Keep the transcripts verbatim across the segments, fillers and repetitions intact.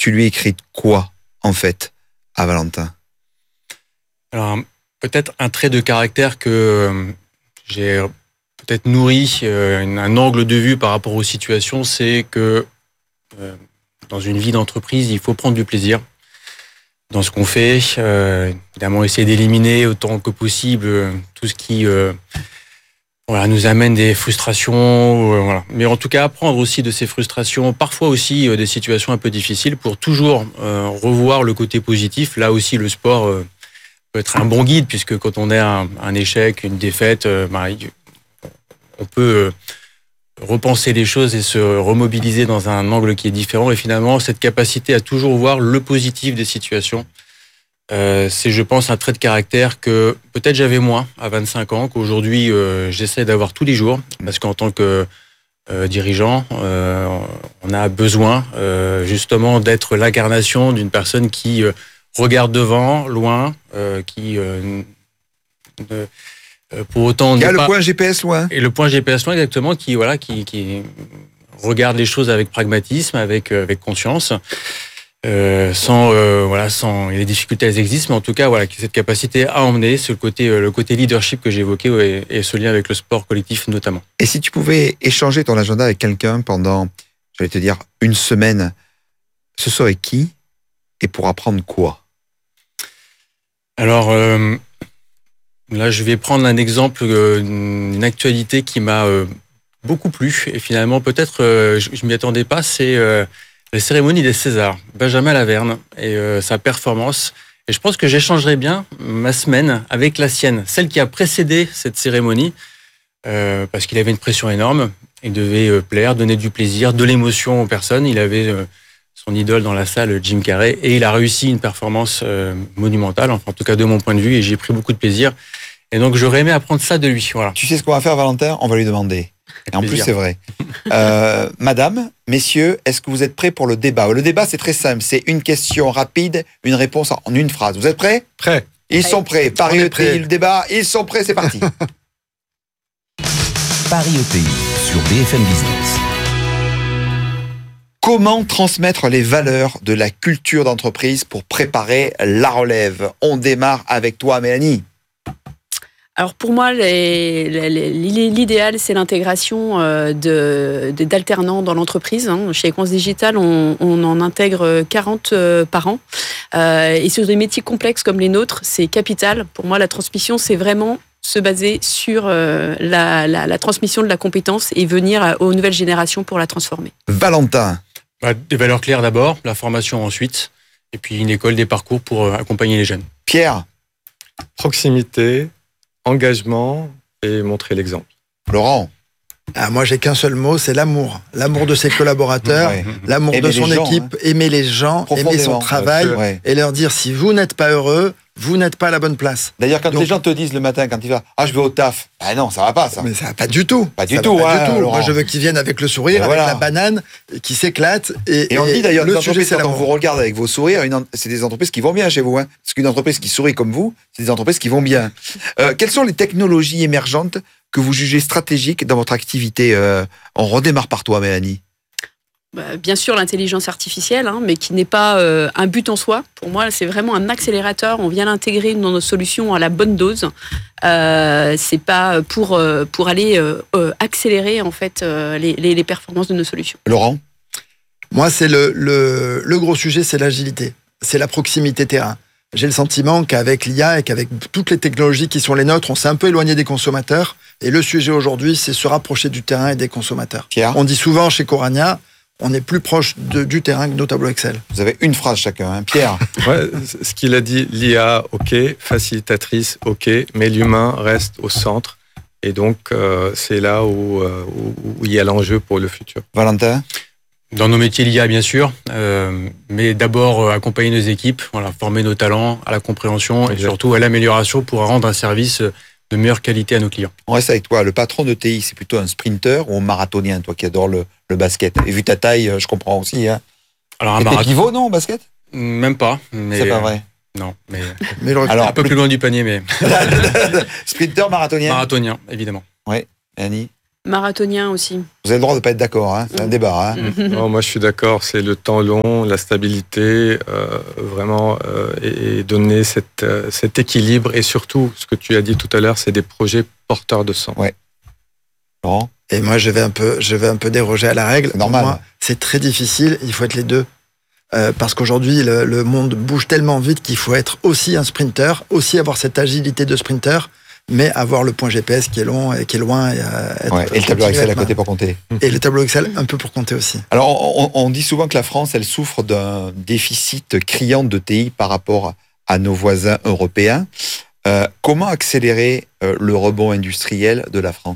tu lui écris quoi, en fait, à Valentin? Alors, peut-être un trait de caractère que euh, j'ai peut-être nourri, euh, un angle de vue par rapport aux situations, c'est que euh, dans une vie d'entreprise, il faut prendre du plaisir dans ce qu'on fait. Euh, évidemment, essayer d'éliminer autant que possible euh, tout ce qui euh, voilà, nous amène des frustrations. Euh, voilà. Mais en tout cas, apprendre aussi de ces frustrations, parfois aussi euh, des situations un peu difficiles, pour toujours euh, revoir le côté positif. Là aussi, le sport euh, peut être un bon guide, puisque quand on a un, un échec, une défaite, euh, bah, on peut... Euh, repenser les choses et se remobiliser dans un angle qui est différent. Et finalement, cette capacité à toujours voir le positif des situations, euh, c'est, je pense, un trait de caractère que peut-être j'avais moins à vingt-cinq ans, qu'aujourd'hui, euh, j'essaie d'avoir tous les jours. Parce qu'en tant que euh, dirigeant, euh, on a besoin euh, justement d'être l'incarnation d'une personne qui euh, regarde devant, loin, euh, qui... Euh, ne, Pour autant, il y a le pas... point G P S loin. Et le point G P S loin, exactement, qui voilà, qui, qui regarde les choses avec pragmatisme, avec avec conscience, euh, sans euh, voilà, sans les difficultés elles existent, mais en tout cas voilà, cette capacité à emmener, ce côté le côté leadership que j'évoquais et, et ce lien avec le sport collectif notamment. Et si tu pouvais échanger ton agenda avec quelqu'un pendant, j'allais te dire, une semaine, ce serait qui et pour apprendre quoi? Alors. Euh, Là, je vais prendre un exemple, euh, une actualité qui m'a euh, beaucoup plu. Et finalement, peut-être, euh, je ne m'y attendais pas, c'est euh, la cérémonie des Césars. Benjamin Laverne et euh, sa performance. Et je pense que j'échangerais bien ma semaine avec la sienne, celle qui a précédé cette cérémonie, euh, parce qu'il avait une pression énorme. Il devait euh, plaire, donner du plaisir, de l'émotion aux personnes. Il avait euh, son idole dans la salle, Jim Carrey, et il a réussi une performance euh, monumentale, enfin, en tout cas de mon point de vue, et j'ai pris beaucoup de plaisir. Et donc, j'aurais aimé apprendre ça de lui. Voilà. Tu sais ce qu'on va faire, Valentin? On va lui demander. Et en plus, c'est vrai. Euh, madame, messieurs, est-ce que vous êtes prêts pour le débat? Le débat, c'est très simple. C'est une question rapide, une réponse en une phrase. Vous êtes prêts? Prêts. Ils prêt. sont prêts. Paris E T I, le débat, ils sont prêts, c'est parti. Paris E T I sur B F M Business. Comment transmettre les valeurs de la culture d'entreprise pour préparer la relève? On démarre avec toi, Mélanie. Alors pour moi, les, les, l'idéal, c'est l'intégration de, de, d'alternants dans l'entreprise. Chez Equance Digital, on, on en intègre quarante par an. Et sur des métiers complexes comme les nôtres, c'est capital. Pour moi, la transmission, c'est vraiment se baser sur la, la, la transmission de la compétence et venir aux nouvelles générations pour la transformer. Valentin. Bah, des valeurs claires d'abord, la formation ensuite, et puis une école, des parcours pour accompagner les jeunes. Pierre. Proximité, engagement et montrer l'exemple. Laurent. Ah, moi, j'ai qu'un seul mot, c'est l'amour. L'amour de ses collaborateurs, ouais. L'amour aimer de son gens, équipe, hein. Aimer les gens, aimer son travail, ouais. Et leur dire, si vous n'êtes pas heureux, vous n'êtes pas à la bonne place. D'ailleurs, quand Donc, les gens te disent le matin, quand ils vont, ah, je vais au taf. Ah non, ça va pas, ça. Mais ça va pas du tout. Pas du ça tout, pas ouais, du tout. Laurent. Moi, je veux qu'ils viennent avec le sourire, avec voilà. La banane, qui s'éclate. Et, et on et dit d'ailleurs, le les sujet, entreprises, quand on vous regarde avec vos sourires, une, c'est des entreprises qui vont bien chez vous, hein. Parce qu'une entreprise qui sourit comme vous, c'est des entreprises qui vont bien. Euh, quelles sont les technologies émergentes que vous jugez stratégiques dans votre activité? euh, On redémarre par toi, Mélanie. Bien sûr, l'intelligence artificielle, hein, mais qui n'est pas euh, un but en soi. Pour moi, c'est vraiment un accélérateur. On vient l'intégrer dans nos solutions à la bonne dose. Euh, c'est pas pour euh, pour aller euh, euh, accélérer en fait euh, les, les, les performances de nos solutions. Laurent, moi, c'est le le, le gros sujet, c'est l'agilité, c'est la proximité terrain. J'ai le sentiment qu'avec l'I A et qu'avec toutes les technologies qui sont les nôtres, on s'est un peu éloigné des consommateurs. Et le sujet aujourd'hui, c'est se rapprocher du terrain et des consommateurs. Pierre. On dit souvent chez Corania, on est plus proche de, du terrain que nos tableaux Excel. Vous avez une phrase chacun, hein. Pierre. Ouais, ce qu'il a dit, l'I A, ok, facilitatrice, ok, mais l'humain reste au centre. Et donc, euh, c'est là où, euh, où il y a l'enjeu pour le futur. Valentin. Dans nos métiers, l'I A, bien sûr, euh, mais d'abord euh, accompagner nos équipes, voilà, former nos talents à la compréhension et surtout à l'amélioration pour rendre un service de meilleure qualité à nos clients. On reste avec toi. Le patron de T I, c'est plutôt un sprinter ou un marathonien, toi qui adore le, le basket? Et vu ta taille, je comprends aussi. Hein. Alors un et marathon... t'es pivot, non, au basket? Même pas. Mais... C'est pas vrai. Non, mais, mais le... alors un peu plus loin du panier, mais sprinter, marathonien. Marathonien, évidemment. Oui, Annie. Marathonien aussi. Vous avez le droit de ne pas être d'accord, hein, c'est un débat. Hein. Non, moi je suis d'accord, c'est le temps long, la stabilité, euh, vraiment, euh, et, et donner cette, euh, cet équilibre, et surtout, ce que tu as dit tout à l'heure, c'est des projets porteurs de sens. Ouais. Laurent ? Et moi, je vais un peu, je vais un peu déroger à la règle. C'est normal. Pour moi, c'est très difficile, il faut être les deux. Euh, parce qu'aujourd'hui, le, le monde bouge tellement vite qu'il faut être aussi un sprinter, aussi avoir cette agilité de sprinter, mais avoir le point G P S qui est long et qui est loin. Et, euh, être, Ouais, et le tableau Excel à côté pour compter. Et le tableau Excel un peu pour compter aussi. Alors, on, on dit souvent que la France, elle souffre d'un déficit criant de T I par rapport à nos voisins européens. Euh, comment accélérer euh, le rebond industriel de la France ?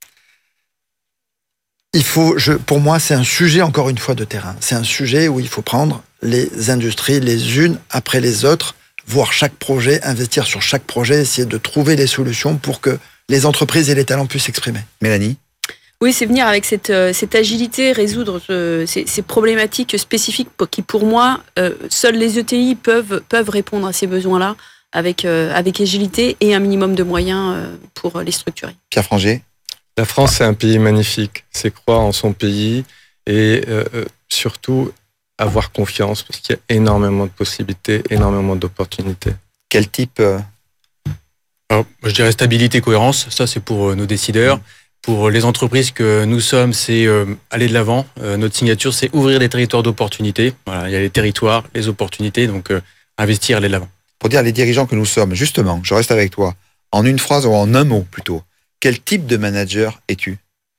Il faut, je, pour moi, c'est un sujet, encore une fois, de terrain. C'est un sujet où il faut prendre les industries les unes après les autres, voir chaque projet, investir sur chaque projet, essayer de trouver des solutions pour que les entreprises et les talents puissent s'exprimer. Mélanie ? Oui, c'est venir avec cette, euh, cette agilité, résoudre euh, ces, ces problématiques spécifiques pour, qui, pour moi, euh, seuls les E T I peuvent, peuvent répondre à ces besoins-là avec, euh, avec agilité et un minimum de moyens euh, pour les structurer. Pierre Franger ? La France, c'est un pays magnifique, c'est croire en son pays, et euh, surtout avoir confiance, parce qu'il y a énormément de possibilités, énormément d'opportunités. Quel type euh... Alors, je dirais stabilité, cohérence, ça c'est pour euh, nos décideurs. Pour les entreprises que nous sommes, c'est euh, aller de l'avant. Euh, notre signature, c'est ouvrir des territoires d'opportunités. Voilà, il y a les territoires, les opportunités, donc euh, investir, aller de l'avant. Pour dire les dirigeants que nous sommes, justement, je reste avec toi, en une phrase ou en un mot plutôt, quel type de manager es-tu ?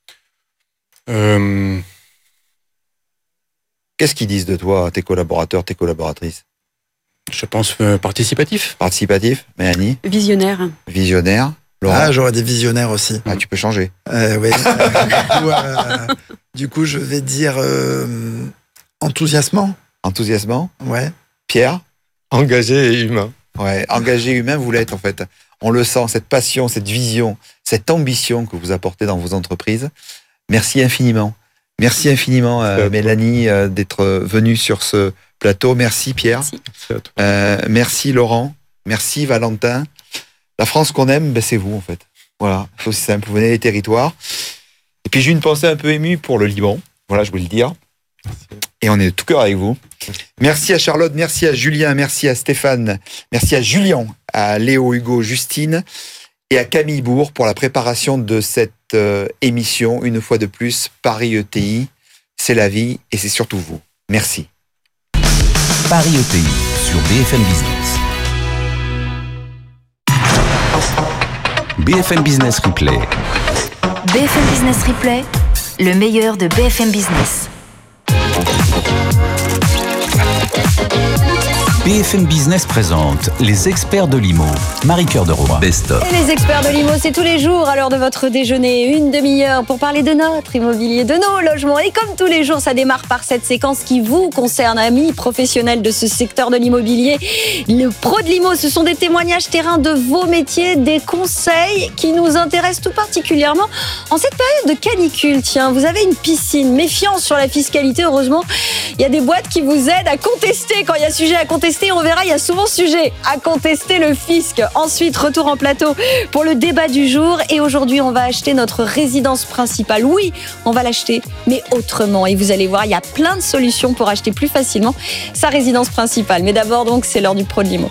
euh, Qu'est-ce qu'ils disent de toi, tes collaborateurs, tes collaboratrices ? Je pense euh, participatif. Participatif, Mélanie ? Visionnaire. Visionnaire ? Laurent ? Ah, j'aurais des visionnaires aussi. Ah, tu peux changer. Euh, oui. Euh, du, coup, euh, du coup, je vais dire euh, enthousiasmant. Enthousiasmant ? Ouais. Pierre ? Engagé et humain. Ouais, engagé humain, vous l'êtes en fait. On le sent, cette passion, cette vision, cette ambition que vous apportez dans vos entreprises. Merci infiniment. Merci infiniment, euh, Mélanie, euh, d'être venue sur ce plateau. Merci, Pierre. Merci. Merci à toi. Euh, merci, Laurent. Merci, Valentin. La France qu'on aime, ben, c'est vous, en fait. Voilà, c'est aussi simple. Vous venez des territoires. Et puis, j'ai une pensée un peu émue pour le Liban. Voilà, je voulais le dire. Et on est de tout cœur avec vous. Merci à Charlotte, merci à Julien, merci à Stéphane, merci à Julien, à Léo, Hugo, Justine et à Camille Bourg pour la préparation de cette euh, émission. Une fois de plus, Paris E T I, c'est la vie et c'est surtout vous. Merci. Paris E T I sur B F M Business. B F M Business Replay. B F M Business Replay, le meilleur de B F M Business. B F M Business présente les experts de l'I M O. Marie-Cœur de Roy. Best of. Et les experts de l'I M O, c'est tous les jours à l'heure de votre déjeuner, une demi-heure pour parler de notre immobilier, de nos logements. Et comme tous les jours, ça démarre par cette séquence qui vous concerne, amis professionnels de ce secteur de l'immobilier. Le pro de l'I M O, ce sont des témoignages terrain de vos métiers, des conseils qui nous intéressent tout particulièrement en cette période de canicule. Tiens, vous avez une piscine, méfiance sur la fiscalité, heureusement. Il y a des boîtes qui vous aident à contester quand il y a sujet à contester. On verra, il y a souvent sujet à contester le fisc. Ensuite, retour en plateau pour le débat du jour. Et aujourd'hui, on va acheter notre résidence principale. Oui, on va l'acheter, mais autrement. Et vous allez voir, il y a plein de solutions pour acheter plus facilement sa résidence principale. Mais d'abord, donc, c'est l'heure du pro de l'I M O.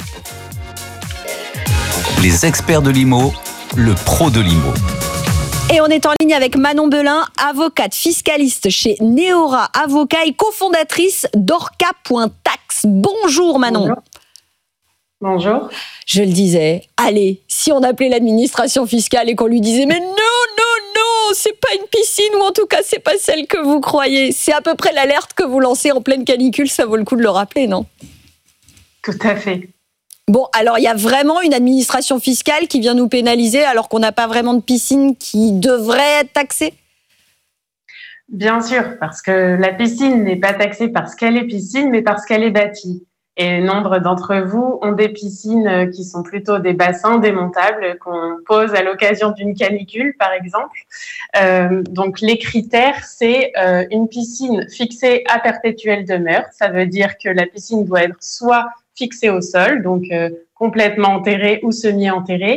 Les experts de l'I M O, le pro de l'I M O. Et on est en ligne avec Manon Belin, avocate fiscaliste chez Neora Avocat et cofondatrice d'Orca point tax. Bonjour Manon. Bonjour. Bonjour. Je le disais, allez, si on appelait l'administration fiscale et qu'on lui disait mais non, non, non, c'est pas une piscine ou en tout cas c'est pas celle que vous croyez. C'est à peu près l'alerte que vous lancez en pleine canicule, ça vaut le coup de le rappeler, non ? Tout à fait. Bon, alors il y a vraiment une administration fiscale qui vient nous pénaliser alors qu'on n'a pas vraiment de piscine qui devrait être taxée ? Bien sûr, parce que la piscine n'est pas taxée parce qu'elle est piscine, mais parce qu'elle est bâtie. Et nombre d'entre vous ont des piscines qui sont plutôt des bassins démontables qu'on pose à l'occasion d'une canicule, par exemple. Euh, donc les critères, c'est euh, une piscine fixée à perpétuelle demeure. Ça veut dire que la piscine doit être soit fixée au sol, donc euh, complètement enterrée ou semi-enterrée,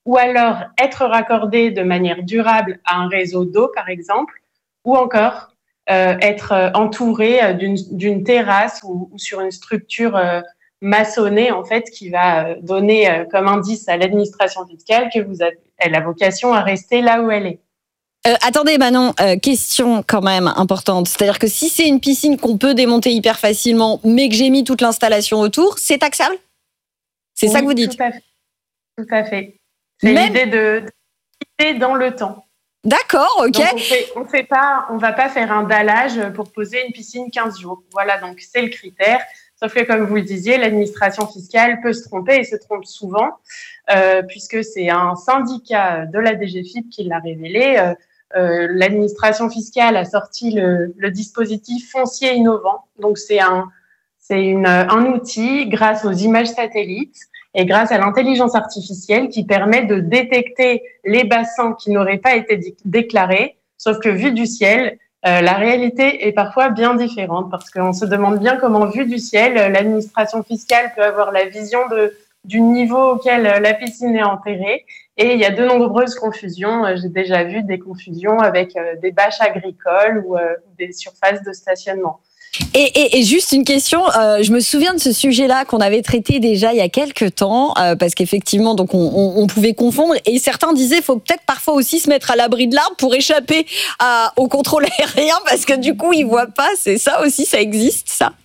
ou alors être raccordé de manière durable à un réseau d'eau, par exemple, ou encore euh, être entouré d'une, d'une terrasse ou, ou sur une structure euh, maçonnée, en fait, qui va donner euh, comme indice à l'administration fiscale que vous avez elle a vocation à rester là où elle est. Euh, attendez, Manon, euh, question quand même importante. C'est-à-dire que si c'est une piscine qu'on peut démonter hyper facilement, mais que j'ai mis toute l'installation autour, c'est taxable ? C'est oui, ça que vous dites ? Tout à fait. Tout à fait. C'est même... l'idée de, de dans le temps. D'accord, ok. Donc on fait, on fait pas, on va pas faire un dallage pour poser une piscine quinze jours. Voilà, donc c'est le critère. Sauf que, comme vous le disiez, l'administration fiscale peut se tromper et se trompe souvent, euh, puisque c'est un syndicat de la D G F I P qui l'a révélé. Euh, euh, l'administration fiscale a sorti le, le dispositif foncier innovant. Donc, c'est un, c'est une, un outil grâce aux images satellites et grâce à l'intelligence artificielle qui permet de détecter les bassins qui n'auraient pas été d- déclarés, sauf que vu du ciel, Euh, la réalité est parfois bien différente parce qu'on se demande bien comment, vu du ciel, l'administration fiscale peut avoir la vision de, du niveau auquel la piscine est enterrée. Et il y a de nombreuses confusions. J'ai déjà vu des confusions avec euh, des bâches agricoles ou euh, des surfaces de stationnement. Et, et, et juste une question, euh, je me souviens de ce sujet-là qu'on avait traité déjà il y a quelques temps, euh, parce qu'effectivement, donc on, on, on pouvait confondre, et certains disaient qu'il faut peut-être parfois aussi se mettre à l'abri de l'arbre pour échapper à, au contrôle aérien, parce que du coup, ils voient pas. C'est ça aussi, ça existe, ça.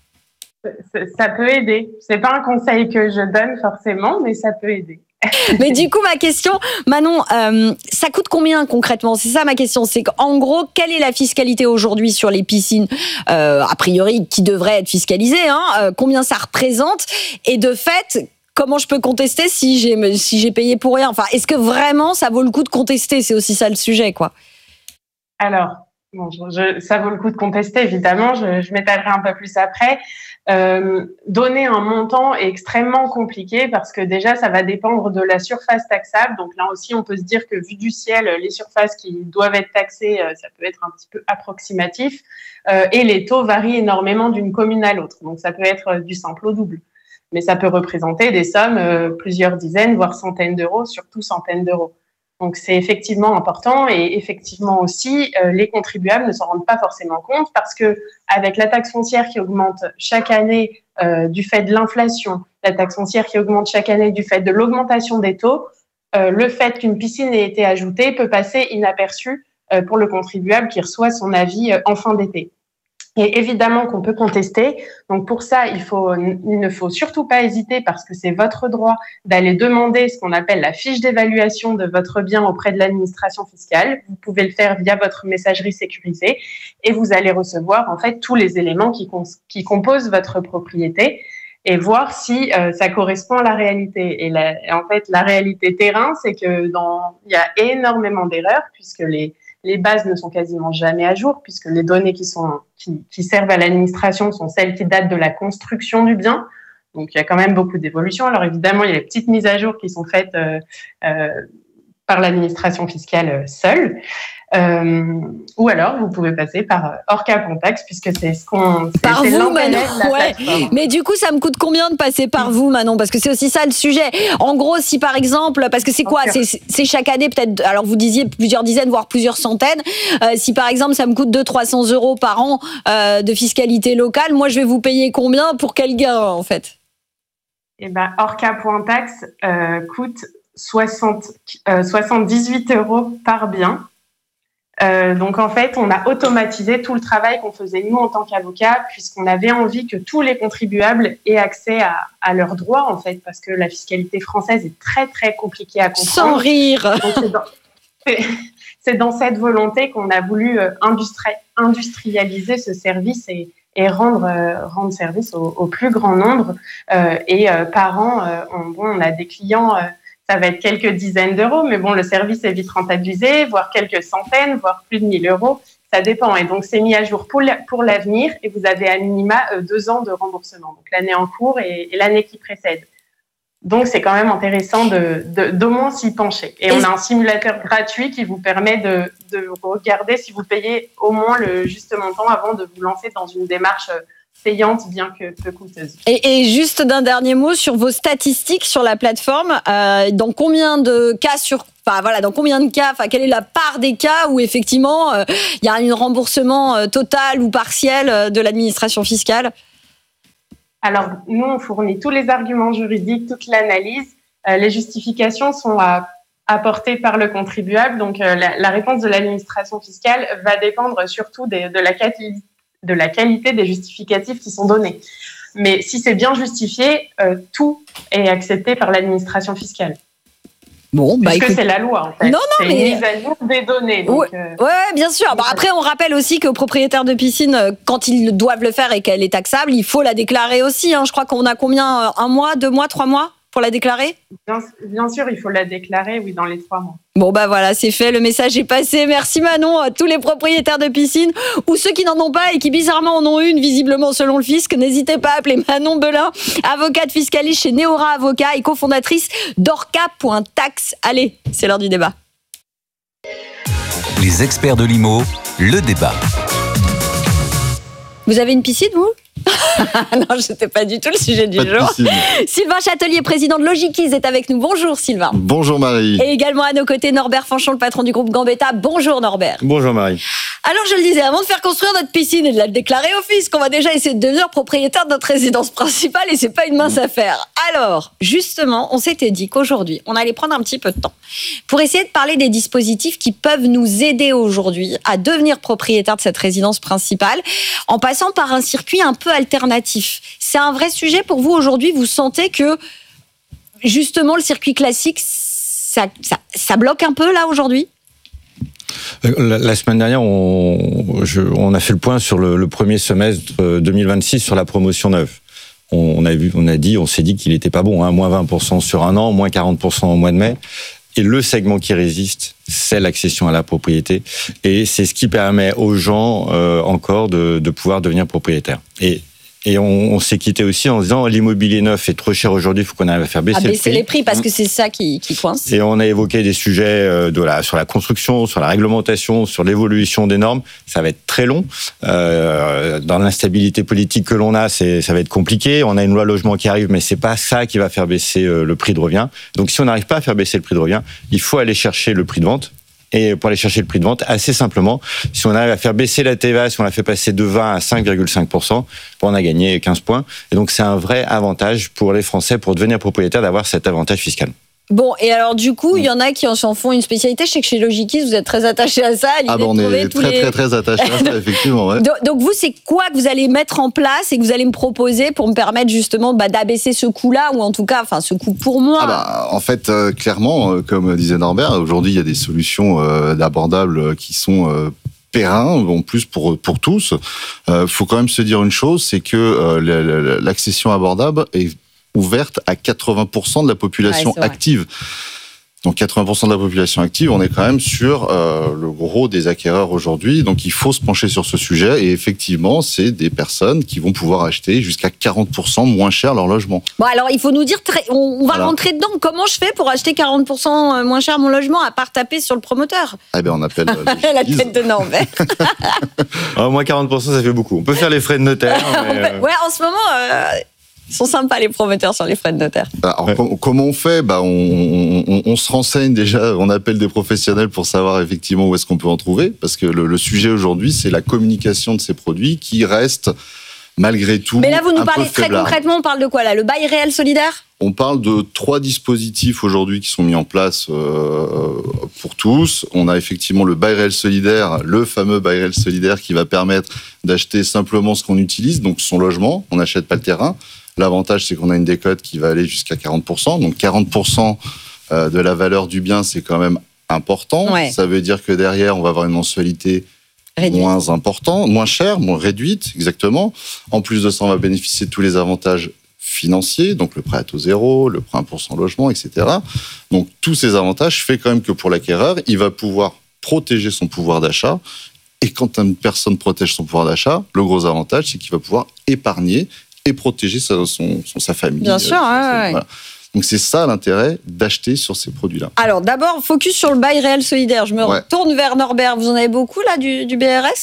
Ça, ça peut aider. C'est pas un conseil que je donne forcément, mais ça peut aider. Mais du coup, ma question, Manon, euh, ça coûte combien concrètement ? C'est ça ma question. C'est qu'en gros, quelle est la fiscalité aujourd'hui sur les piscines, euh, a priori, qui devraient être fiscalisées, hein, euh, combien ça représente ? Et de fait, comment je peux contester si j'ai, si j'ai payé pour rien ? Enfin, est-ce que vraiment ça vaut le coup de contester ? C'est aussi ça le sujet, quoi. Alors, bon, je, je, ça vaut le coup de contester, évidemment. Je, je m'étalerai un peu plus après. Euh, donner un montant est extrêmement compliqué parce que déjà, ça va dépendre de la surface taxable. Donc là aussi, on peut se dire que vu du ciel, les surfaces qui doivent être taxées, ça peut être un petit peu approximatif. Euh, et les taux varient énormément d'une commune à l'autre. Donc ça peut être du simple au double. Mais ça peut représenter des sommes, euh, plusieurs dizaines, voire centaines d'euros, surtout centaines d'euros. Donc, c'est effectivement important et effectivement aussi, euh, les contribuables ne s'en rendent pas forcément compte parce que avec la taxe foncière qui augmente chaque année euh, du fait de l'inflation, la taxe foncière qui augmente chaque année du fait de l'augmentation des taux, euh, le fait qu'une piscine ait été ajoutée peut passer inaperçu euh, pour le contribuable qui reçoit son avis euh, en fin d'été. Et évidemment qu'on peut contester. Donc pour ça, il, faut, il ne faut surtout pas hésiter parce que c'est votre droit d'aller demander ce qu'on appelle la fiche d'évaluation de votre bien auprès de l'administration fiscale. Vous pouvez le faire via votre messagerie sécurisée et vous allez recevoir en fait tous les éléments qui, qui composent votre propriété et voir si euh, ça correspond à la réalité. Et, la, et en fait, la réalité terrain, c'est que dans, il y a énormément d'erreurs puisque les Les bases ne sont quasiment jamais à jour puisque les données qui, sont, qui, qui servent à l'administration sont celles qui datent de la construction du bien. Donc, il y a quand même beaucoup d'évolutions. Alors, évidemment, il y a les petites mises à jour qui sont faites euh, euh, par l'administration fiscale seule. Euh, ou alors, vous pouvez passer par Orca Pontax puisque c'est ce qu'on... C'est, par c'est vous, Manon, ouais. Mais du coup, ça me coûte combien de passer par vous, Manon ? Parce que c'est aussi ça le sujet. En gros, si par exemple, parce que c'est quoi ? c'est, c'est chaque année peut-être, alors vous disiez plusieurs dizaines, voire plusieurs centaines. Euh, si par exemple, ça me coûte deux cents à trois cents euros par an euh, de fiscalité locale, moi, je vais vous payer combien pour quel gain, en fait ? Eh ben, Orca Pontax euh, coûte soixante, euh, soixante-dix-huit euros par bien. Euh, donc en fait, on a automatisé tout le travail qu'on faisait nous en tant qu'avocats, puisqu'on avait envie que tous les contribuables aient accès à, à leurs droits en fait, parce que la fiscalité française est très très compliquée à comprendre. Sans rire. Donc, c'est, dans, c'est, c'est dans cette volonté qu'on a voulu euh, industri- industrialiser ce service et, et rendre euh, rendre service au, au plus grand nombre. Euh, et euh, par an, euh, on, bon, on a des clients. Euh, Ça va être quelques dizaines d'euros, mais bon, le service est vite rentabilisé, voire quelques centaines, voire plus de mille euros. Ça dépend. Et donc, c'est mis à jour pour, la, pour l'avenir et vous avez à minima euh, deux ans de remboursement. Donc, l'année en cours et, et l'année qui précède. Donc, c'est quand même intéressant de, de, d'au moins s'y pencher. Et on a un simulateur gratuit qui vous permet de, de regarder si vous payez au moins le juste montant avant de vous lancer dans une démarche payante, bien que peu coûteuse. Et, et juste d'un dernier mot sur vos statistiques sur la plateforme. Euh, dans combien de cas sur, enfin voilà, dans combien de cas, enfin quelle est la part des cas où effectivement il euh, y a un remboursement euh, total ou partiel euh, de l'administration fiscale? Alors nous, on fournit tous les arguments juridiques, toute l'analyse. Euh, les justifications sont à apportées par le contribuable. Donc euh, la, la réponse de l'administration fiscale va dépendre surtout des, de la qualité. de la qualité des justificatifs qui sont donnés. Mais si c'est bien justifié, euh, tout est accepté par l'administration fiscale. Bon, bah Puisque écoute... c'est la loi, en fait. Non, non, c'est mais... une mise à jour des données. Donc, ouais, euh... ouais, bien sûr. Bon, après, on rappelle aussi qu'aux propriétaires de piscine, quand ils doivent le faire et qu'elle est taxable, il faut la déclarer aussi. Hein. Je crois qu'on a combien? Un mois, deux mois, trois mois pour la déclarer? bien, bien sûr, il faut la déclarer, oui, dans les trois mois. Bon, bah voilà, c'est fait, le message est passé. Merci Manon, à tous les propriétaires de piscine ou ceux qui n'en ont pas et qui bizarrement en ont une, visiblement selon le fisc. N'hésitez pas à appeler Manon Belin, avocate fiscaliste chez Neora Avocat et cofondatrice d'Orca point tax. Allez, c'est l'heure du débat. Les experts de l'I M O, le débat. Vous avez une piscine, vous? Non, je n'étais pas du tout le sujet du jour. Sylvain Châtelier, président de Logikiz, est avec nous. Bonjour Sylvain. Bonjour Marie. Et également à nos côtés, Norbert Fanchon, le patron du groupe Gambetta. Bonjour Norbert. Bonjour Marie. Alors je le disais, avant de faire construire notre piscine et de la déclarer au fisc, on va déjà essayer de devenir propriétaire de notre résidence principale et c'est pas une mince affaire. Alors, justement, on s'était dit qu'aujourd'hui, on allait prendre un petit peu de temps pour essayer de parler des dispositifs qui peuvent nous aider aujourd'hui à devenir propriétaire de cette résidence principale en passant par un circuit un peu alternatif. C'est un vrai sujet pour vous aujourd'hui? Vous sentez que justement le circuit classique, ça, ça, ça bloque un peu là aujourd'hui? La, la semaine dernière, on, je, on a fait le point sur le, le premier semestre deux mille vingt-six sur la promotion neuve. On, on a vu, on a dit, on s'est dit qu'il n'était pas bon, hein, moins vingt pour cent sur un an, moins quarante pour cent au mois de mai. Et le segment qui résiste, c'est l'accession à la propriété. Et c'est ce qui permet aux gens euh, encore de, de pouvoir devenir propriétaires. Et Et on, on s'est quitté aussi en disant l'immobilier neuf est trop cher aujourd'hui, il faut qu'on arrive à faire baisser, à baisser le prix. les prix parce que c'est ça qui, qui coince. Et on a évoqué des sujets de la, sur la construction, sur la réglementation, sur l'évolution des normes. Ça va être très long. Euh, dans l'instabilité politique que l'on a, c'est, ça va être compliqué. On a une loi logement qui arrive, mais c'est pas ça qui va faire baisser le prix de revient. Donc si on n'arrive pas à faire baisser le prix de revient, il faut aller chercher le prix de vente. Et pour aller chercher le prix de vente, assez simplement, si on arrive à faire baisser la T V A, si on la fait passer de vingt à cinq virgule cinq pour cent, on a gagné quinze points. Et donc c'est un vrai avantage pour les Français pour devenir propriétaire d'avoir cet avantage fiscal. Bon, et alors du coup, il y en a qui en s'en font une spécialité. Je sais que chez Logikiz, vous êtes très attaché à ça. À ah bon, on est très, les... très, très attaché à ça, effectivement. Ouais. Donc, donc vous, c'est quoi que vous allez mettre en place et que vous allez me proposer pour me permettre justement bah, d'abaisser ce coût-là, ou en tout cas, enfin, ce coût pour moi? ah bah, En fait, euh, clairement, euh, comme disait Norbert, aujourd'hui, il y a des solutions euh, abordables qui sont... Euh, périn, en plus pour pour tous. Il euh, faut quand même se dire une chose, c'est que euh, l'accession abordable est ouverte à quatre-vingts pour cent de la population ouais, active. Donc quatre-vingts pour cent de la population active, on est quand même sur euh, le gros des acquéreurs aujourd'hui. Donc il faut se pencher sur ce sujet. Et effectivement, c'est des personnes qui vont pouvoir acheter jusqu'à quarante pour cent moins cher leur logement. Bon alors il faut nous dire, très, on, on va voilà. rentrer dedans. Comment je fais pour acheter quarante pour cent moins cher mon logement à part taper sur le promoteur? Eh bien on appelle la tête de Norbert. oh, moins quarante pour cent ça fait beaucoup. On peut faire les frais de notaire. Mais euh... Ouais, en ce moment... Euh... Ils sont sympas les promoteurs sur les frais de notaire. Alors, com- comment on fait? Bah, on, on, on se renseigne déjà, on appelle des professionnels pour savoir effectivement où est-ce qu'on peut en trouver, parce que le, le sujet aujourd'hui, c'est la communication de ces produits qui reste malgré tout. Mais là, vous nous un parlez peu très faiblard. concrètement, on parle de quoi là? Le bail réel solidaire? On parle de trois dispositifs aujourd'hui qui sont mis en place euh, pour tous. On a effectivement le bail réel solidaire, le fameux bail réel solidaire qui va permettre d'acheter simplement ce qu'on utilise, donc son logement. On n'achète pas le terrain. L'avantage, c'est qu'on a une décote qui va aller jusqu'à quarante pour cent. Donc quarante pour cent de la valeur du bien, c'est quand même important. Ouais. Ça veut dire que derrière, on va avoir une mensualité réduite. Moins importante, moins chère, moins réduite, exactement. En plus de ça, on va bénéficier de tous les avantages financiers, donc le prêt à taux zéro, le prêt un pour cent logement, et cetera. Donc tous ces avantages fait quand même que pour l'acquéreur, il va pouvoir protéger son pouvoir d'achat. Et quand une personne protège son pouvoir d'achat, le gros avantage, c'est qu'il va pouvoir épargner et protéger sa, son, son, sa famille. Bien sûr, euh, ouais, voilà. Donc c'est ça l'intérêt d'acheter sur ces produits-là. Alors d'abord, focus sur le bail réel solidaire. Je me ouais. retourne vers Norbert. Vous en avez beaucoup là du, du B R S ?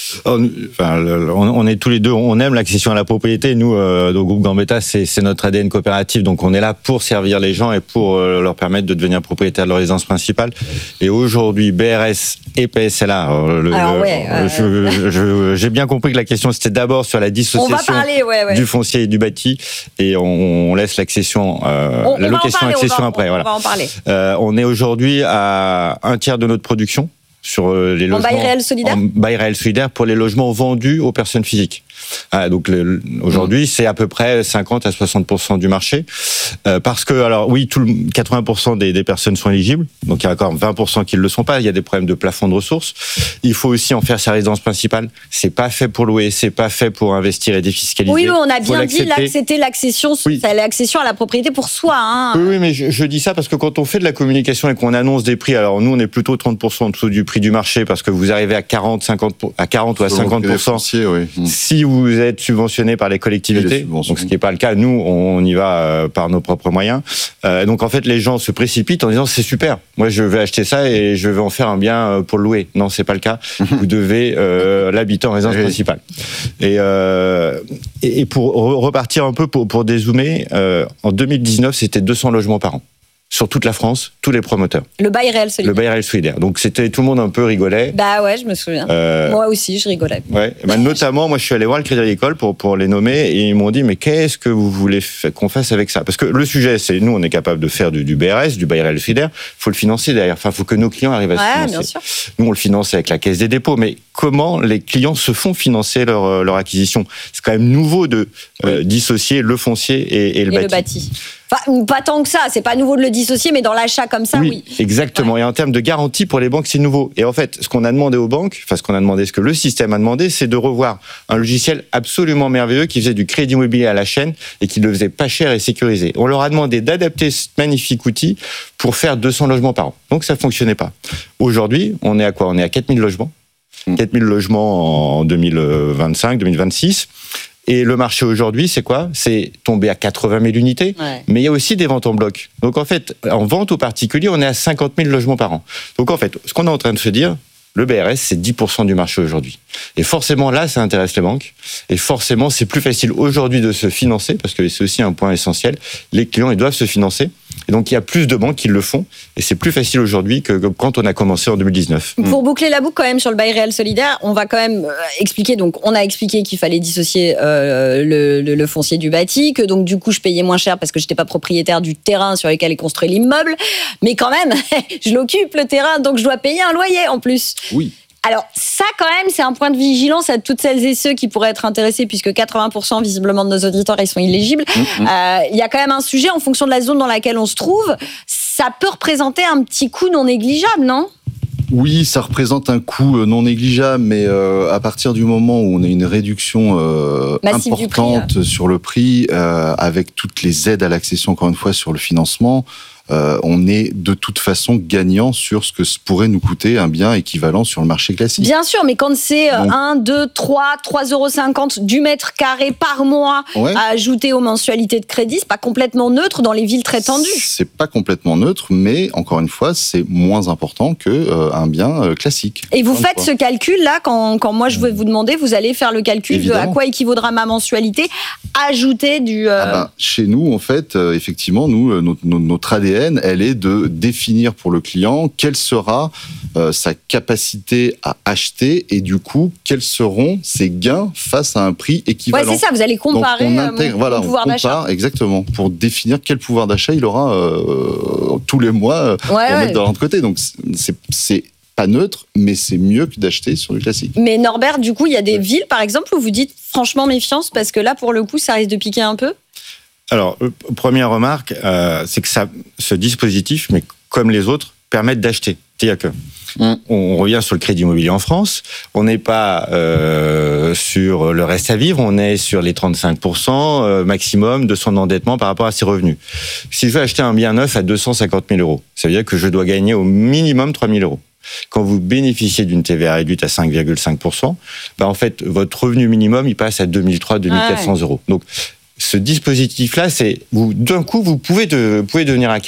Enfin, on est tous les deux, on aime l'accession à la propriété. Nous, euh, au groupe Gambetta, c'est, c'est notre A D N coopératif, donc on est là pour servir les gens et pour euh, leur permettre de devenir propriétaire de leur résidence principale. Et aujourd'hui, B R S et P S L A. Alors, le, alors ouais, euh, je, je, j'ai bien compris que la question c'était d'abord sur la dissociation parler, ouais, ouais. du foncier et du bâti, et on, on laisse l'accession, euh, on, la on location accession va, après. On, voilà. on va en parler. Euh, on est aujourd'hui à un tiers de notre production sur les logements. En bail réel solidaire. En bail réel solidaire pour les logements vendus aux personnes physiques. Ah, donc le, aujourd'hui, mmh. c'est à peu près cinquante à soixante pour cent du marché. Euh, parce que, alors oui, tout le, quatre-vingts pour cent des, des personnes sont éligibles. Donc il y a encore vingt pour cent qui ne le sont pas. Il y a des problèmes de plafond de ressources. Il faut aussi en faire sa résidence principale. C'est pas fait pour louer, c'est pas fait pour investir et défiscaliser. Oui, mais on a bien dit là que c'était l'accession, oui. l'accession à la propriété pour soi. Hein. Oui, oui, mais je, je dis ça parce que quand on fait de la communication et qu'on annonce des prix, alors nous on est plutôt trente pour cent en dessous du prix du marché parce que vous arrivez à quarante, cinquante, à quarante ou à cinquante pour cent. Fonciers, oui. Si vous êtes subventionné par les collectivités, donc ce qui n'est pas le cas. Nous, on y va euh, par nos propres moyens. Euh, donc en fait, les gens se précipitent en disant c'est super. Moi, je vais acheter ça et je vais en faire un bien pour le louer. Non, c'est pas le cas. Vous devez euh, l'habiter en résidence oui. principale. Et, euh, et pour repartir un peu pour, pour dézoomer, euh, en deux mille dix-neuf, c'était deux cents logements par an. Sur toute la France, tous les promoteurs. Le bail réel solidaire. Le bail réel solidaire. Donc c'était tout le monde un peu rigolait. Bah ouais, je me souviens. Euh, moi aussi, je rigolais. Ouais. Bah, notamment, moi, je suis allé voir le Crédit Agricole pour pour les nommer et ils m'ont dit mais qu'est-ce que vous voulez f- qu'on fasse avec ça ? Parce que le sujet, c'est nous, on est capable de faire du, du B R S, du bail réel solidaire. Il faut le financer derrière. Enfin, il faut que nos clients arrivent à ouais, se financer. Bien sûr. Nous, on le finance avec la Caisse des dépôts, mais comment les clients se font financer leur leur acquisition ? C'est quand même nouveau de euh, oui. dissocier le foncier et, et le et bâti. Le bâti. Enfin, pas tant que ça, c'est pas nouveau de le dissocier, mais dans l'achat comme ça, oui. Oui, exactement. Ouais. Et en termes de garantie pour les banques, c'est nouveau. Et en fait, ce qu'on a demandé aux banques, enfin ce qu'on a demandé, ce que le système a demandé, c'est de revoir un logiciel absolument merveilleux qui faisait du crédit immobilier à la chaîne et qui le faisait pas cher et sécurisé. On leur a demandé d'adapter ce magnifique outil pour faire deux cents logements par an. Donc ça fonctionnait pas. Aujourd'hui, on est à quoi ? On est à quatre mille logements. quatre mille logements en deux mille vingt-cinq, deux mille vingt-six. Et le marché aujourd'hui, c'est quoi ? C'est tombé à quatre-vingt mille unités, ouais. mais il y a aussi des ventes en bloc. Donc en fait, en vente aux particuliers, on est à cinquante mille logements par an. Donc en fait, ce qu'on est en train de se dire, le B R S, c'est dix pour cent du marché aujourd'hui. Et forcément, là, ça intéresse les banques. Et forcément, c'est plus facile aujourd'hui de se financer, parce que c'est aussi un point essentiel. Les clients, ils doivent se financer. Et donc, il y a plus de banques qui le font. Et c'est plus facile aujourd'hui que quand on a commencé en deux mille dix-neuf. Pour boucler la boucle quand même sur le bail réel solidaire, on va quand même expliquer. Donc, on a expliqué qu'il fallait dissocier euh, le, le, le foncier du bâti, que donc du coup, je payais moins cher parce que j'étais pas propriétaire du terrain sur lequel est construit l'immeuble. Mais quand même, je l'occupe le terrain, donc je dois payer un loyer en plus. Oui. Alors ça, quand même, c'est un point de vigilance à toutes celles et ceux qui pourraient être intéressés, puisque quatre-vingts pour cent visiblement de nos auditeurs, ils sont illégibles. Il mmh. euh, y a quand même un sujet, en fonction de la zone dans laquelle on se trouve, ça peut représenter un petit coût non négligeable, non ? Oui, ça représente un coût non négligeable, mais euh, à partir du moment où on a une réduction euh, importante prix, ouais. sur le prix, euh, avec toutes les aides à l'accession, encore une fois, sur le financement, Euh, on est de toute façon gagnant sur ce que pourrait nous coûter un bien équivalent sur le marché classique. Bien sûr, mais quand c'est Donc, un, deux, trois, trois euros cinquante du mètre carré par mois ouais. à ajouter aux mensualités de crédit, c'est pas complètement neutre dans les villes très tendues. C'est pas complètement neutre, mais encore une fois, c'est moins important que euh, un bien euh, classique. Et vous faites ce calcul-là, quand, quand moi je vais vous demander, vous allez faire le calcul Évidemment. de à quoi équivaudra ma mensualité, ajouter du... Euh... Ah ben, chez nous, en fait, euh, effectivement, nous, notre, notre A D N, elle est de définir pour le client quelle sera euh, sa capacité à acheter et du coup, quels seront ses gains face à un prix équivalent. Ouais, c'est ça, vous allez comparer Donc, on intègre, mon, voilà, mon pouvoir on compare, d'achat. Exactement, pour définir quel pouvoir d'achat il aura euh, tous les mois euh, ouais, pour ouais. mettre de l'autre côté. Donc, c'est, c'est pas neutre, mais c'est mieux que d'acheter sur du classique. Mais Norbert, du coup, il y a des villes, par exemple, où vous dites franchement méfiance, parce que là, pour le coup, ça risque de piquer un peu. Alors, euh, première remarque, euh, c'est que ça, ce dispositif, mais comme les autres, permettent d'acheter. C'est-à-dire que mmh. on revient sur le crédit immobilier en France, on n'est pas euh, sur le reste à vivre, on est sur les trente-cinq pour cent euh, maximum de son endettement par rapport à ses revenus. Si je veux acheter un bien neuf à deux cent cinquante mille euros, ça veut dire que je dois gagner au minimum trois mille euros. Quand vous bénéficiez d'une T V A réduite à cinq virgule cinq pour cent, ben en fait, votre revenu minimum, il passe à deux mille trois cents, deux mille quatre cents ah ouais. euros. Donc, ce dispositif-là, c'est vous d'un coup, vous pouvez, de, vous pouvez devenir acquéreur.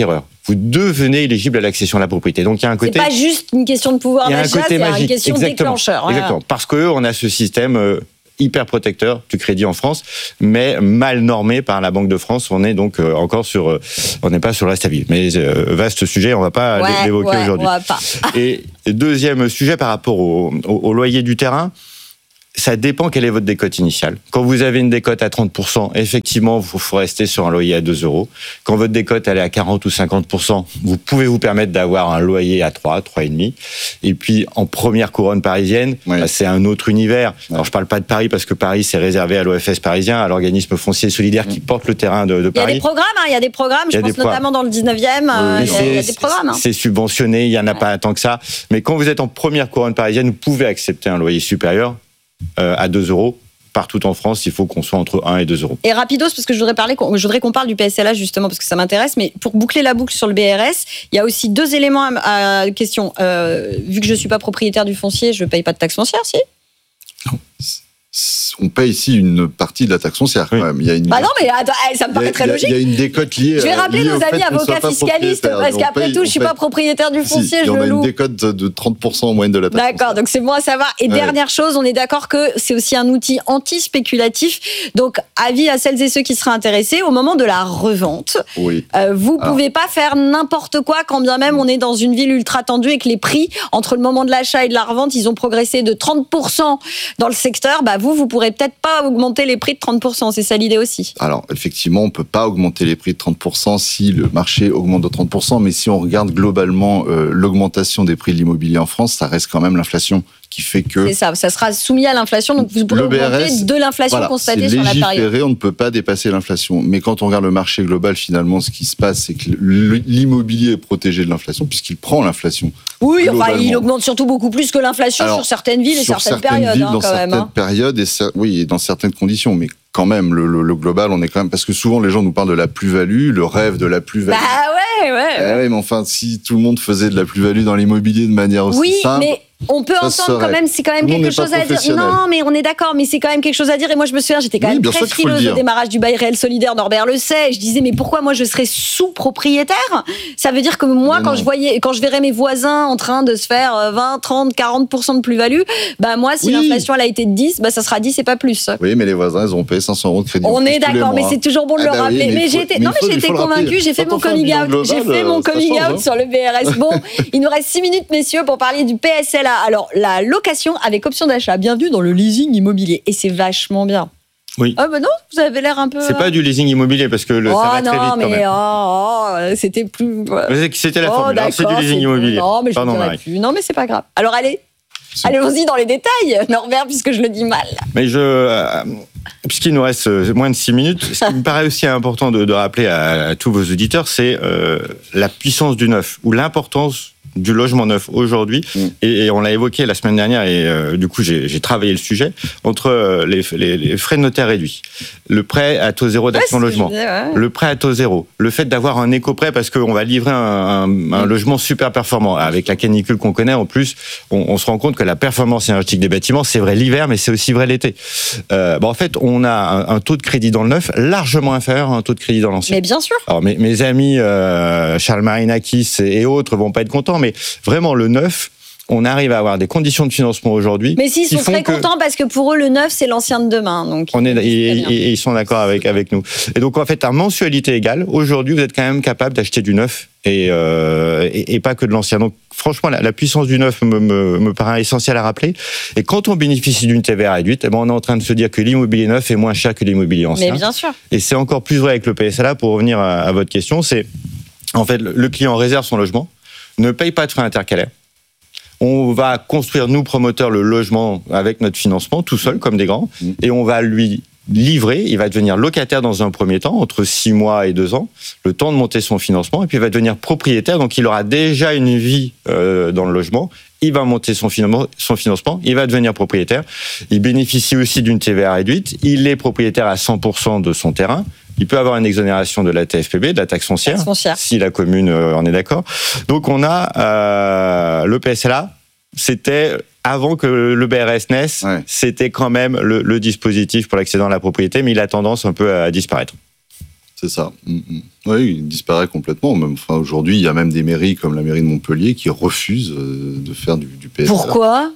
vous devenez éligible à l'accession à la propriété. Donc il y a un côté... C'est pas juste une question de pouvoir d'achat, c'est magique. une question Exactement. de déclencheur. Voilà. Exactement. Parce qu'on a ce système euh, hyper protecteur du crédit en France, mais mal normé par la Banque de France. On est donc euh, encore sur... Euh, on n'est pas sur le reste à vivre. Mais euh, vaste sujet, on ne va pas ouais, l'évoquer ouais, aujourd'hui. On va pas. Et deuxième sujet par rapport au, au, au loyer du terrain, ça dépend quelle est votre décote initiale. Quand vous avez une décote à trente pour cent, effectivement, vous faut rester sur un loyer à deux euros. Quand votre décote elle est à quarante ou cinquante pour cent, vous pouvez vous permettre d'avoir un loyer à trois, trois virgule cinq. Et puis, en première couronne parisienne, oui. bah, c'est un autre univers. Alors, je parle pas de Paris parce que Paris, c'est réservé à l'O F S parisien, à l'organisme foncier solidaire qui porte le terrain de, de Paris. Il y a des programmes, hein, il y a des programmes, je pense notamment dans le dix-neuvième, euh, oui, il, y a, il y a des programmes. Hein. C'est subventionné, il y en a ouais. pas tant que ça. Mais quand vous êtes en première couronne parisienne, vous pouvez accepter un loyer supérieur. Euh, à deux euros. Partout en France, il faut qu'on soit entre un et deux euros. Et rapidos, parce que je voudrais, parler, je voudrais qu'on parle du P S L A justement, parce que ça m'intéresse, mais pour boucler la boucle sur le B R S, il y a aussi deux éléments à, à question. Euh, vu que je ne suis pas propriétaire du foncier, je ne paye pas de taxe foncière, si ? Non. On paye ici une partie de la taxe foncière, oui. quand même. Il y a une... Bah non, mais attends, ça me paraît très logique. Il y a une décote liée. Je vais rappeler nos amis avocats fiscalistes, parce qu'après tout, je ne suis pas propriétaire du foncier, si, je le loue. On a une décote de trente pour cent en moyenne de la taxe foncière. D'accord, donc c'est bon à savoir. Et ouais. dernière chose, on est d'accord que c'est aussi un outil anti-spéculatif. Donc, avis à celles et ceux qui seraient intéressés, au moment de la revente, oui. euh, vous ne pouvez pas faire n'importe quoi, quand bien même on est dans une ville ultra tendue et que les prix, entre le moment de l'achat et de la revente, ils ont progressé de trente pour cent dans le secteur. Bah vous, vous ne pourrez peut-être pas augmenter les prix de trente pour cent, c'est ça l'idée aussi. Alors effectivement, on ne peut pas augmenter les prix de trente pour cent si le marché augmente de trente pour cent, mais si on regarde globalement euh, l'augmentation des prix de l'immobilier en France, ça reste quand même l'inflation qui fait que... C'est ça, ça sera soumis à l'inflation, donc vous pourrez augmenter de l'inflation voilà, constatée sur la période. On ne peut pas dépasser l'inflation, mais quand on regarde le marché global, finalement, ce qui se passe, c'est que l'immobilier est protégé de l'inflation, puisqu'il prend l'inflation. Oui, enfin, il augmente surtout beaucoup plus que l'inflation sur certaines villes et sur certaines, certaines périodes. Villes, hein, dans quand certaines même, hein. périodes, et oui, et dans certaines conditions, mais quand même, le, le, le global, on est quand même... Parce que souvent, les gens nous parlent de la plus-value, le rêve de la plus-value. Bah ouais, ouais. Eh ouais, mais enfin, si tout le monde faisait de la plus-value dans l'immobilier de manière aussi oui, simple... Mais... On peut entendre quand même, c'est quand même quelque chose à dire. Non, mais on est d'accord, mais c'est quand même quelque chose à dire. Et moi, je me souviens, j'étais quand oui, même très frileuse au démarrage du bail réel solidaire. Norbert le sait. Je disais, mais pourquoi moi je serais sous-propriétaire ? Ça veut dire que moi, mais quand non. je voyais, quand je verrais mes voisins en train de se faire vingt, trente, quarante pour cent de plus-value, bah moi, si oui. l'inflation elle a été de dix, bah ça sera dix et pas plus. Oui, mais les voisins, ils ont payé cinq cents euros de crédit. On est d'accord, mais c'est toujours bon de ah le bah rappeler. Oui, mais, mais j'ai été, non, mais j'ai été convaincue. J'ai fait mon coming out. J'ai fait mon coming out sur le B R S. Bon, il nous reste six minutes, messieurs, pour parler du P S L A. Alors la location avec option d'achat. Bienvenue dans le leasing immobilier. Et c'est vachement bien. Oui. Ah ben non, vous avez l'air un peu... C'est pas du leasing immobilier parce que le, oh ça va non, très vite mais quand même. Oh, oh, c'était plus... C'était la oh, formule, c'est du leasing immobilier. Non, mais je Pardon, ne dirais plus. Non, mais c'est pas grave. Alors allez, allez-y dans les détails, Norbert, puisque je le dis mal. Mais je... Euh, puisqu'il nous reste moins de six minutes, ce qui me paraît aussi important de, de rappeler à, à tous vos auditeurs, c'est euh, la puissance du neuf, ou l'importance du logement neuf aujourd'hui, mmh. et, et on l'a évoqué la semaine dernière, et euh, du coup j'ai, j'ai travaillé le sujet, entre euh, les, les, les frais de notaire réduits, le prêt à taux zéro d'Action ouais, Logement, disais, ouais. le prêt à taux zéro, le fait d'avoir un éco-prêt parce qu'on va livrer un, un, mmh. un logement super performant. Avec la canicule qu'on connaît, en plus, on, on se rend compte que la performance énergétique des bâtiments, c'est vrai l'hiver, mais c'est aussi vrai l'été. Euh, bon, en fait, on a un, un taux de crédit dans le neuf largement inférieur à un taux de crédit dans l'ancien. Mais bien sûr. Alors mes, mes amis euh, Charles Marinakis et autres vont pas être contents, mais vraiment, le neuf, on arrive à avoir des conditions de financement aujourd'hui. Mais si, ils sont très contents parce que pour eux, le neuf, c'est l'ancien de demain. Donc on est, et, et, et ils sont d'accord avec, avec nous. Et donc, en fait, à mensualité égale, aujourd'hui, vous êtes quand même capable d'acheter du neuf et, euh, et, et pas que de l'ancien. Donc, franchement, la, la puissance du neuf me, me, me paraît essentielle à rappeler. Et quand on bénéficie d'une T V A réduite, eh ben, on est en train de se dire que l'immobilier neuf est moins cher que l'immobilier ancien. Mais bien sûr. Et c'est encore plus vrai avec le P S L A, pour revenir à, à votre question, c'est, en fait, le client réserve son logement, ne paye pas de frais intercalaires. On va construire, nous, promoteurs, le logement avec notre financement, tout seul, comme des grands, et on va lui livrer, il va devenir locataire dans un premier temps, entre six mois et deux ans, le temps de monter son financement, et puis il va devenir propriétaire, donc il aura déjà une vie euh, dans le logement, il va monter son financement, son financement, il va devenir propriétaire, il bénéficie aussi d'une T V A réduite, il est propriétaire à cent pour cent de son terrain, il peut avoir une exonération de la T F P B, de la taxe foncière, taxe foncière. si la commune euh, en est d'accord. Donc on a euh, le P S L A, c'était avant que le B R S naisse, ouais. c'était quand même le, le dispositif pour l'accès à la propriété, mais il a tendance un peu à disparaître. C'est ça. Oui, il disparaît complètement. Même, enfin, aujourd'hui, il y a même des mairies comme la mairie de Montpellier qui refusent de faire du, du P S L A. Pourquoi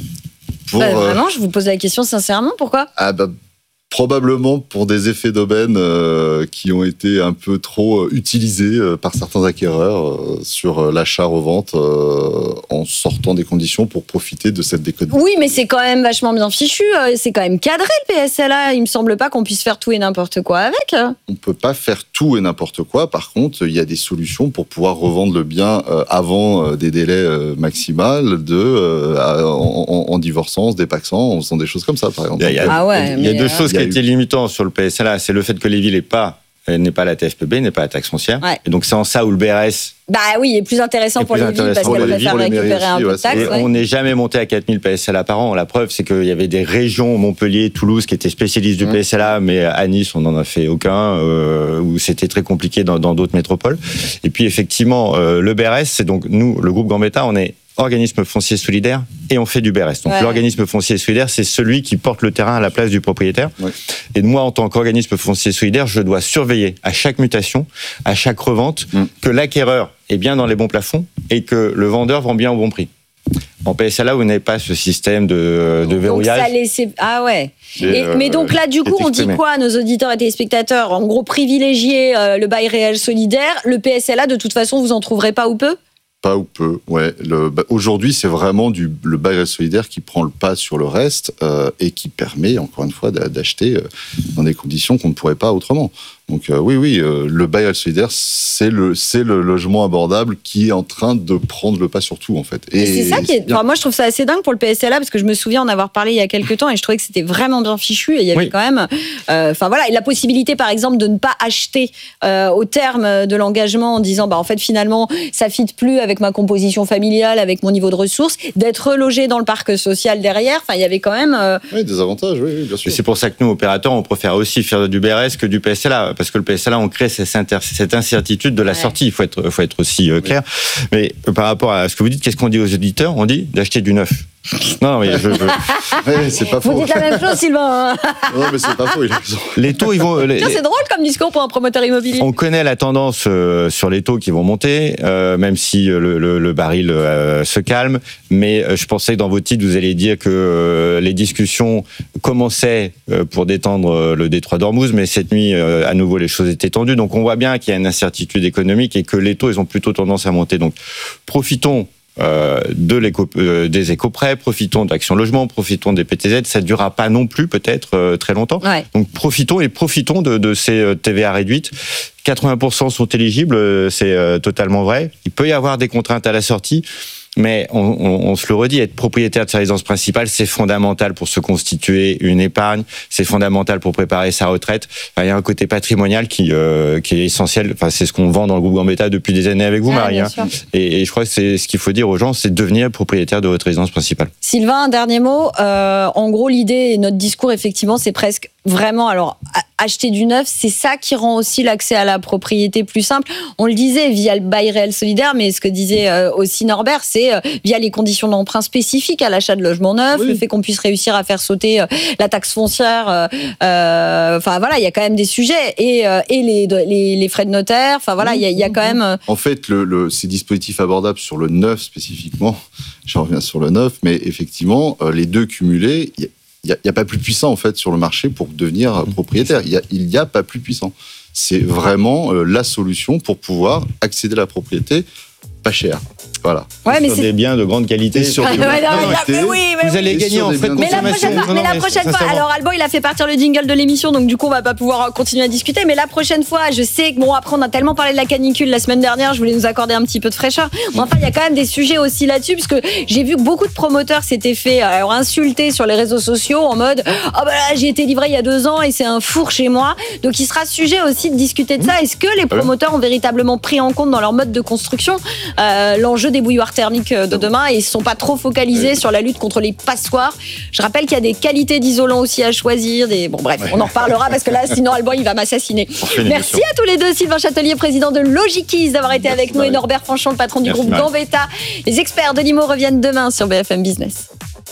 Pour, bah, euh... Vraiment, je vous pose la question sincèrement, pourquoi ah bah, probablement pour des effets d'aubaine euh, qui ont été un peu trop euh, utilisés euh, par certains acquéreurs euh, sur euh, l'achat-revente euh, en sortant des conditions pour profiter de cette déconne. Oui, mais c'est quand même vachement bien fichu. euh, C'est quand même cadré le P S L A. Il me semble pas qu'on puisse faire tout et n'importe quoi avec. On peut pas faire tout et n'importe quoi. Par contre, il y a des solutions pour pouvoir revendre le bien euh, avant euh, des délais euh, maximales, de, euh, en, en, en divorçant, en se dépaxant, en faisant des choses comme ça, par exemple. Il y a, ah ouais, il y a mais deux euh... choses qui étaient limitantes sur le P S L A. C'est le fait que les villes n'aient pas, n'est pas la T F P B, n'est pas la taxe foncière. Ouais. Et donc, c'est en ça où le B R S... Bah oui, il est plus intéressant pour plus les villes parce intéressant qu'elles pour les préfèrent villes, récupérer un peu de taxes. Et ouais. on n'est jamais monté à quatre mille P S L A par an. La preuve, c'est qu'il y avait des régions, Montpellier, Toulouse, qui étaient spécialistes du Mmh. P S L A, mais à Nice, on n'en a fait aucun, euh, où c'était très compliqué dans, dans d'autres métropoles. Et puis, effectivement, euh, le B R S, c'est donc nous, le groupe Gambetta, on est organisme foncier solidaire et on fait du B R S. Donc ouais. l'organisme foncier solidaire, c'est celui qui porte le terrain à la place du propriétaire. Ouais. Et moi, en tant qu'organisme foncier solidaire, je dois surveiller à chaque mutation, à chaque revente, mmh. que l'acquéreur est bien dans les bons plafonds et que le vendeur vend bien au bon prix. En P S L A, vous n'avez pas ce système de, de verrouillage. Donc ça laissait... Ah ouais. Et, euh, mais donc là, du coup, on dit quoi à nos auditeurs et téléspectateurs? En gros, privilégier euh, le bail réel solidaire. Le P S L A, de toute façon, vous en trouverez pas ou peu? Pas ou peu, ouais. Le, bah, aujourd'hui, c'est vraiment du, le bail solidaire qui prend le pas sur le reste euh, et qui permet, encore une fois, d'acheter euh, dans des conditions qu'on ne pourrait pas autrement. Donc euh, oui, oui, euh, le bail réel c'est le, c'est le logement abordable qui est en train de prendre le pas sur tout, en fait. Et, et c'est ça qui est... Enfin, moi, je trouve ça assez dingue pour le P S L A, parce que je me souviens en avoir parlé il y a quelques temps, et je trouvais que c'était vraiment bien fichu, et il y avait oui. quand même... Euh, enfin voilà, et la possibilité, par exemple, de ne pas acheter euh, au terme de l'engagement en disant, bah en fait, finalement, ça ne fit plus avec ma composition familiale, avec mon niveau de ressources, d'être relogé dans le parc social derrière. Enfin, il y avait quand même... Euh... Oui, des avantages, oui, oui bien sûr. Et c'est pour ça que nous, opérateurs, on préfère aussi faire du B R S que du P S L A, parce que le P S L A, on crée cette incertitude de la ouais. sortie. Il faut être, faut être aussi euh, clair. Oui. Mais euh, par rapport à ce que vous dites, qu'est-ce qu'on dit aux auditeurs? On dit d'acheter du neuf. Non, mais je, je... ouais, c'est pas faux. Vous dites la même chose, Sylvain. Non, mais c'est pas faux. Il a raison. Les taux, ils vont. Les... Tiens, c'est drôle comme discours pour un promoteur immobilier. On connaît la tendance euh, sur les taux qui vont monter, euh, même si le, le, le baril euh, se calme. Mais euh, je pensais que dans vos titres, vous alliez dire que euh, les discussions commençaient euh, pour détendre euh, le détroit d'Ormuz, mais cette nuit, euh, à nouveau, les choses étaient tendues. Donc, on voit bien qu'il y a une incertitude économique et que les taux, ils ont plutôt tendance à monter. Donc, profitons. Euh, de l'éco, euh, des éco-prêts, profitons d'Action Logement, profitons des P T Z, ça ne durera pas non plus peut-être euh, très longtemps. Ouais. Donc profitons et profitons de, de ces T V A réduites. quatre-vingts pour cent sont éligibles, c'est euh, totalement vrai. Il peut y avoir des contraintes à la sortie. Mais on, on, on se le redit, être propriétaire de sa résidence principale, c'est fondamental pour se constituer une épargne, c'est fondamental pour préparer sa retraite. Enfin, il y a un côté patrimonial qui, euh, qui est essentiel. Enfin, c'est ce qu'on vend dans le groupe Gambetta depuis des années avec vous, ah, Marie. Hein. Et, et je crois que c'est ce qu'il faut dire aux gens, c'est devenir propriétaire de votre résidence principale. Sylvain, un dernier mot. Euh, en gros, l'idée et notre discours, effectivement, c'est presque vraiment, alors, acheter du neuf, c'est ça qui rend aussi l'accès à la propriété plus simple. On le disait via le bail réel solidaire, mais ce que disait euh, aussi Norbert, c'est euh, via les conditions d'emprunt spécifiques à l'achat de logements neufs, oui. le fait qu'on puisse réussir à faire sauter euh, la taxe foncière. Enfin euh, euh, voilà, il y a quand même des sujets et, euh, et les, les, les frais de notaire. Enfin voilà, il oui. y, y a quand même. Euh... En fait, le, le, ces dispositifs abordables sur le neuf spécifiquement, j'en reviens sur le neuf, mais effectivement, euh, les deux cumulés. Y a, Il n'y a, a pas plus puissant en fait sur le marché pour devenir propriétaire. Il n'y a, a pas plus puissant. C'est vraiment euh, la solution pour pouvoir accéder à la propriété pas cher. Voilà. Ouais, mais sur des biens de grande qualité. Sur ah, des ouais, non, mais oui, mais vous oui. allez gagner en frais de mais consommation. La prochaine fois, mais la prochaine fois, alors Alban, il a fait partir le jingle de l'émission, donc du coup, on va pas pouvoir continuer à discuter. Mais la prochaine fois, je sais que bon, après, on a tellement parlé de la canicule la semaine dernière, je voulais nous accorder un petit peu de fraîcheur. Mais enfin, il y a quand même des sujets aussi là-dessus, parce que j'ai vu que beaucoup de promoteurs s'étaient fait alors, insulter sur les réseaux sociaux en mode oh bah là, j'ai été livré il y a deux ans et c'est un four chez moi. Donc, il sera sujet aussi de discuter de ça. Est-ce que les promoteurs ont véritablement pris en compte dans leur mode de construction euh, l'enjeu des bouilloires thermiques de demain et ils ne sont pas trop focalisés sur la lutte contre les passoires. Je rappelle qu'il y a des qualités d'isolant aussi à choisir. Des... Bon, bref, on en reparlera parce que là, sinon, Alban, il va m'assassiner. Merci à tous les deux. Sylvain Châtelier, président de Logikis, d'avoir été avec nous et Norbert Fanchon, le patron du Merci groupe Marie. Gambetta. Les experts de l'I M O reviennent demain sur B F M Business.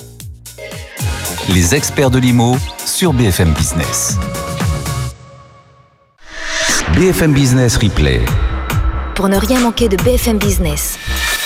Les experts de l'I M O sur B F M Business. B F M Business Replay. Pour ne rien manquer de B F M Business.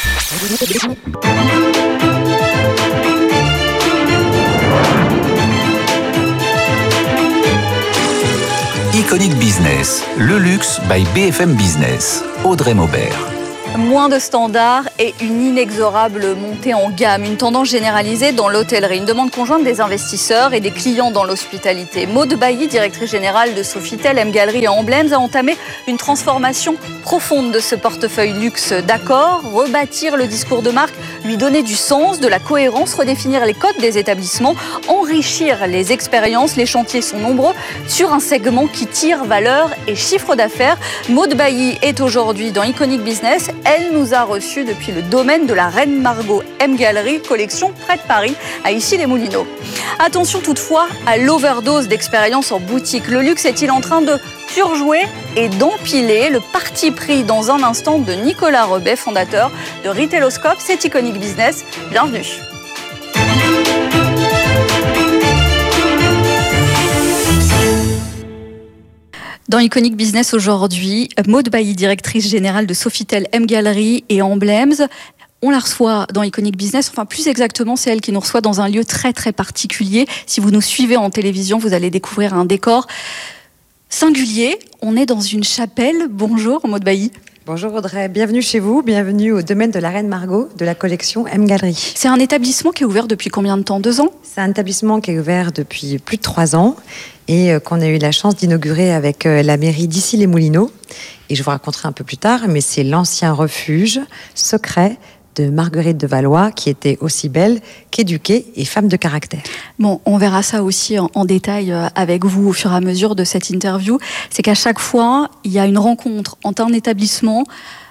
Iconic Business, le luxe by B F M Business. Audrey Maubert. Moins de standards et une inexorable montée en gamme, une tendance généralisée dans l'hôtellerie, une demande conjointe des investisseurs et des clients dans l'hospitalité. Maude Bailly, directrice générale de Sofitel, M-Gallery et Emblems, a entamé une transformation profonde de ce portefeuille luxe d'Accor, rebâtir le discours de marque, lui donner du sens, de la cohérence, redéfinir les codes des établissements, enrichir les expériences. Les chantiers sont nombreux sur un segment qui tire valeur et chiffre d'affaires. Maude Bailly est aujourd'hui dans Iconic Business. Elle nous a reçus depuis le domaine de la Reine Margot M-Gallery, collection près de Paris, à Issy-les-Moulineaux. Attention toutefois à l'overdose d'expérience en boutique. Le luxe est-il en train de surjouer et d'empiler? Le parti pris dans un instant de Nicolas Rebet, fondateur de Retailoscope. C'est Iconic Business. Bienvenue. Dans Iconic Business aujourd'hui, Maude Bailly, directrice générale de Sofitel, M-Gallery et Emblems. On la reçoit dans Iconic Business, enfin plus exactement, c'est elle qui nous reçoit dans un lieu très très particulier. Si vous nous suivez en télévision, vous allez découvrir un décor singulier. On est dans une chapelle. Bonjour Maude Bailly. Bonjour Audrey, bienvenue chez vous, bienvenue au domaine de la Reine Margot de la collection M-Gallery. C'est un établissement qui est ouvert depuis combien de temps? Deux ans? C'est un établissement qui est ouvert depuis plus de trois ans et euh, qu'on a eu la chance d'inaugurer avec euh, la mairie d'Issy-les-Moulineaux. Et je vous raconterai un peu plus tard, mais c'est l'ancien refuge secret de Marguerite de Valois, qui était aussi belle qu'éduquée et femme de caractère. Bon, on verra ça aussi en, en détail avec vous au fur et à mesure de cette interview. C'est qu'à chaque fois, il y a une rencontre entre un établissement,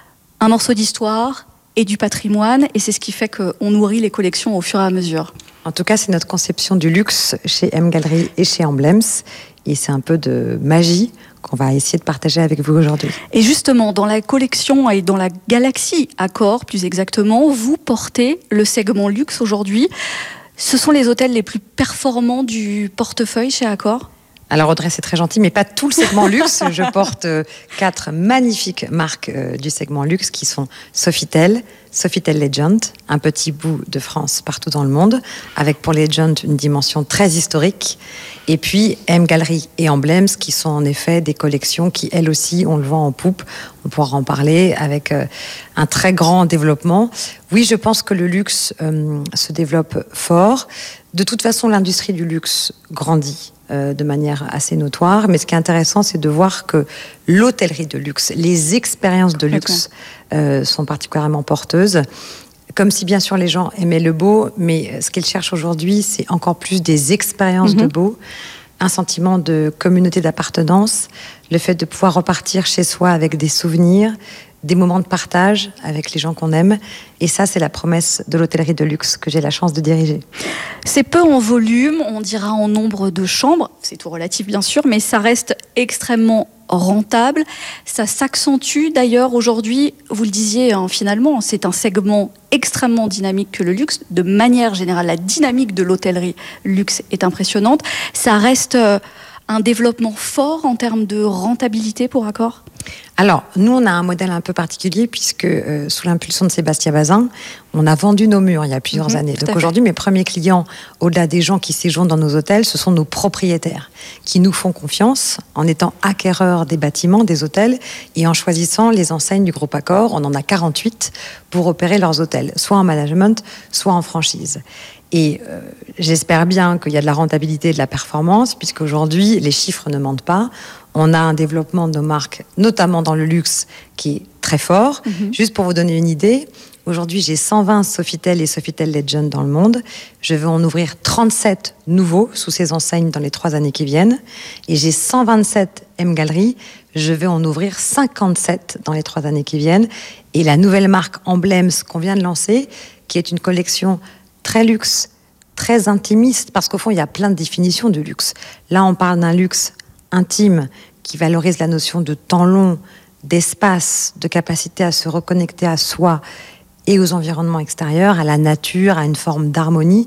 un morceau d'histoire et du patrimoine, et c'est ce qui fait qu'on nourrit les collections au fur et à mesure. En tout cas, c'est notre conception du luxe chez M-Gallery et chez Emblems, et c'est un peu de magie qu'on va essayer de partager avec vous aujourd'hui. Et justement, dans la collection et dans la galaxie Accor, plus exactement, vous portez le segment luxe aujourd'hui. Ce sont les hôtels les plus performants du portefeuille chez Accor ? Alors Audrey, c'est très gentil, mais pas tout le segment luxe. Je porte euh, quatre magnifiques marques euh, du segment luxe qui sont Sofitel, Sofitel Legend, un petit bout de France partout dans le monde, avec pour Legend une dimension très historique, et puis M-Gallery et Emblems qui sont en effet des collections qui, elles aussi, on le vend en poupe. On pourra en parler avec euh, un très grand développement. Oui, je pense que le luxe euh, se développe fort. De toute façon, l'industrie du luxe grandit euh, de manière assez notoire. Mais ce qui est intéressant, c'est de voir que l'hôtellerie de luxe, les expériences de luxe euh, sont particulièrement porteuses. Comme si bien sûr les gens aimaient le beau, mais ce qu'ils cherchent aujourd'hui, c'est encore plus des expériences mmh. de beau, un sentiment de communauté d'appartenance, le fait de pouvoir repartir chez soi avec des souvenirs, des moments de partage avec les gens qu'on aime. Et ça, c'est la promesse de l'hôtellerie de luxe que j'ai la chance de diriger. C'est peu en volume, on dira en nombre de chambres, c'est tout relatif bien sûr, mais ça reste extrêmement rentable. Ça s'accentue d'ailleurs aujourd'hui, vous le disiez hein, finalement, c'est un segment extrêmement dynamique que le luxe. De manière générale, la dynamique de l'hôtellerie luxe est impressionnante. Ça reste euh, un développement fort en termes de rentabilité pour Accor ? Alors, nous, on a un modèle un peu particulier puisque, euh, sous l'impulsion de Sébastien Bazin, on a vendu nos murs il y a plusieurs mmh, années. Donc aujourd'hui, mes premiers clients, au-delà des gens qui séjournent dans nos hôtels, ce sont nos propriétaires qui nous font confiance en étant acquéreurs des bâtiments, des hôtels et en choisissant les enseignes du groupe Accor. On en a quarante-huit pour opérer leurs hôtels, soit en management, soit en franchise. Et euh, j'espère bien qu'il y a de la rentabilité et de la performance, puisqu'aujourd'hui, les chiffres ne mentent pas. On a un développement de nos marques, notamment dans le luxe, qui est très fort. Mm-hmm. Juste pour vous donner une idée, aujourd'hui, j'ai cent vingt Sofitel et Sofitel Legend dans le monde. Je vais en ouvrir trente-sept nouveaux sous ces enseignes dans les trois années qui viennent. Et j'ai cent vingt-sept M-Gallery. Je vais en ouvrir cinquante-sept dans les trois années qui viennent. Et la nouvelle marque Emblems qu'on vient de lancer, qui est une collection très luxe, très intimiste, parce qu'au fond, il y a plein de définitions de luxe. Là, on parle d'un luxe intime qui valorise la notion de temps long, d'espace, de capacité à se reconnecter à soi et aux environnements extérieurs, à la nature, à une forme d'harmonie.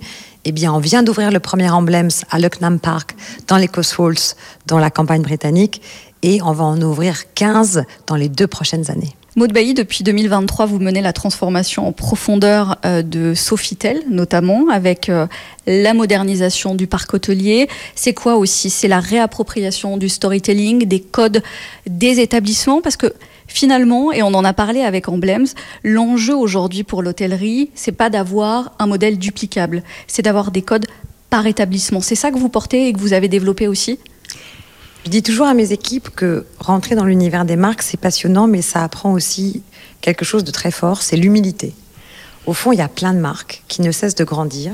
Eh bien, on vient d'ouvrir le premier Emblems à Lucknow Park, dans les Cotswolds, dans la campagne britannique, et on va en ouvrir quinze dans les deux prochaines années. Maud Bailly, depuis deux mille vingt-trois, vous menez la transformation en profondeur de Sofitel, notamment, avec la modernisation du parc hôtelier. C'est quoi aussi ? C'est la réappropriation du storytelling, des codes des établissements, parce que finalement, et on en a parlé avec Emblems, l'enjeu aujourd'hui pour l'hôtellerie, c'est pas d'avoir un modèle duplicable, c'est d'avoir des codes par établissement. C'est ça que vous portez et que vous avez développé aussi ? Je dis toujours à mes équipes que rentrer dans l'univers des marques, c'est passionnant, mais ça apprend aussi quelque chose de très fort, c'est l'humilité. Au fond, il y a plein de marques qui ne cessent de grandir,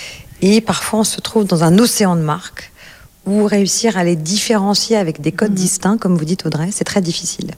et parfois on se trouve dans un océan de marques où réussir à les différencier avec des codes mmh. distincts, comme vous dites Audrey, c'est très difficile.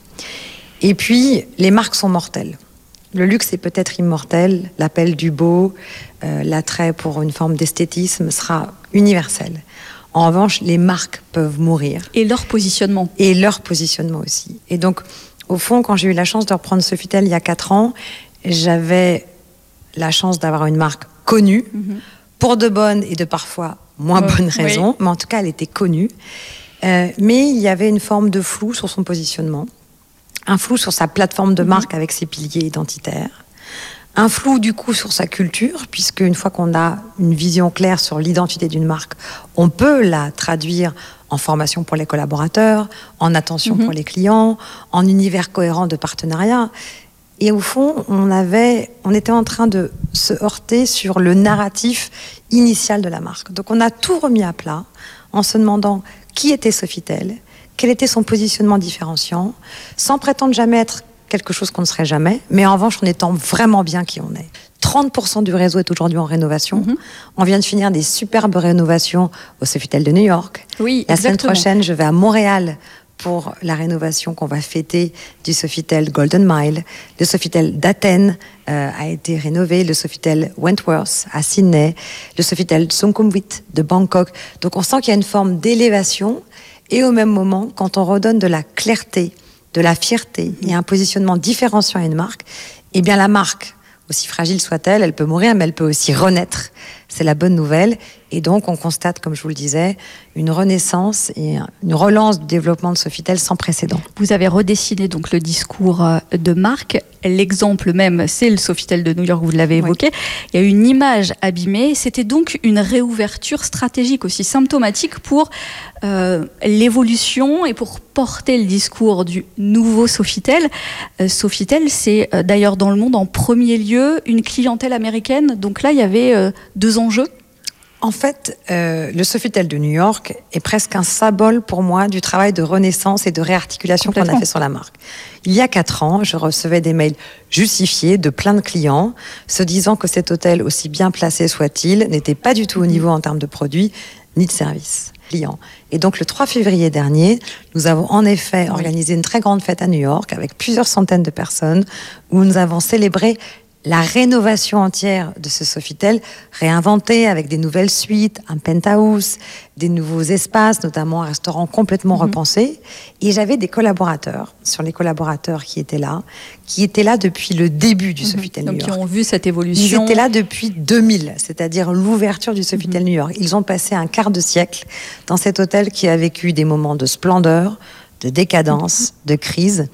Et puis, les marques sont mortelles. Le luxe est peut-être immortel, l'appel du beau, euh, l'attrait pour une forme d'esthétisme sera universel. En revanche, les marques peuvent mourir. Et leur positionnement. Et leur positionnement aussi. Et donc, au fond, quand j'ai eu la chance de reprendre Sofitel il y a quatre ans, j'avais la chance d'avoir une marque connue, mm-hmm. pour de bonnes et de parfois moins oh, bonnes raisons, oui. mais en tout cas, elle était connue. Euh, mais il y avait une forme de flou sur son positionnement, un flou sur sa plateforme de marque mm-hmm. avec ses piliers identitaires, un flou du coup sur sa culture, puisque une fois qu'on a une vision claire sur l'identité d'une marque, on peut la traduire en formation pour les collaborateurs, en attention mmh. pour les clients, en univers cohérent de partenariat. Et au fond, on avait, on était en train de se heurter sur le narratif initial de la marque. Donc on a tout remis à plat en se demandant qui était Sofitel, quel était son positionnement différenciant, sans prétendre jamais être quelque chose qu'on ne serait jamais, mais en revanche, en étant vraiment bien qui on est. trente pour cent du réseau est aujourd'hui en rénovation. Mm-hmm. On vient de finir des superbes rénovations au Sofitel de New York. Oui, La exactement. semaine prochaine, je vais à Montréal pour la rénovation qu'on va fêter du Sofitel Golden Mile. Le Sofitel d'Athènes euh, a été rénové, le Sofitel Wentworth à Sydney, le Sofitel Sukhumvit de Bangkok. Donc on sent qu'il y a une forme d'élévation, et au même moment, quand on redonne de la clarté, de la fierté et un positionnement différenciant à une marque, eh bien la marque, aussi fragile soit-elle, elle peut mourir, mais elle peut aussi renaître. C'est la bonne nouvelle. Et donc, on constate, comme je vous le disais, une renaissance et une relance du développement de Sofitel sans précédent. Vous avez redessiné donc le discours de marque. L'exemple même, c'est le Sofitel de New York, vous l'avez évoqué. Oui. Il y a une image abîmée. C'était donc une réouverture stratégique aussi symptomatique pour euh, l'évolution et pour porter le discours du nouveau Sofitel. Euh, Sofitel, c'est euh, d'ailleurs dans le monde en premier lieu une clientèle américaine. Donc là, il y avait euh, deux enjeux. En fait, euh, le Sofitel de New York est presque un symbole pour moi du travail de renaissance et de réarticulation qu'on a fait sur la marque. Il y a quatre ans, je recevais des mails justifiés de plein de clients se disant que cet hôtel, aussi bien placé soit-il, n'était pas du tout au niveau en termes de produits ni de services clients. Et donc le trois février dernier, nous avons en effet organisé une très grande fête à New York avec plusieurs centaines de personnes où nous avons célébré la rénovation entière de ce Sofitel, réinventé avec des nouvelles suites, un penthouse, des nouveaux espaces, notamment un restaurant complètement mmh. repensé. Et j'avais des collaborateurs, sur les collaborateurs qui étaient là, qui étaient là depuis le début du mmh. Sofitel Donc New York. Donc, qui ont vu cette évolution. Ils étaient là depuis deux mille, c'est-à-dire l'ouverture du Sofitel mmh. New York. Ils ont passé un quart de siècle dans cet hôtel qui a vécu des moments de splendeur, de décadence, mmh. de crise.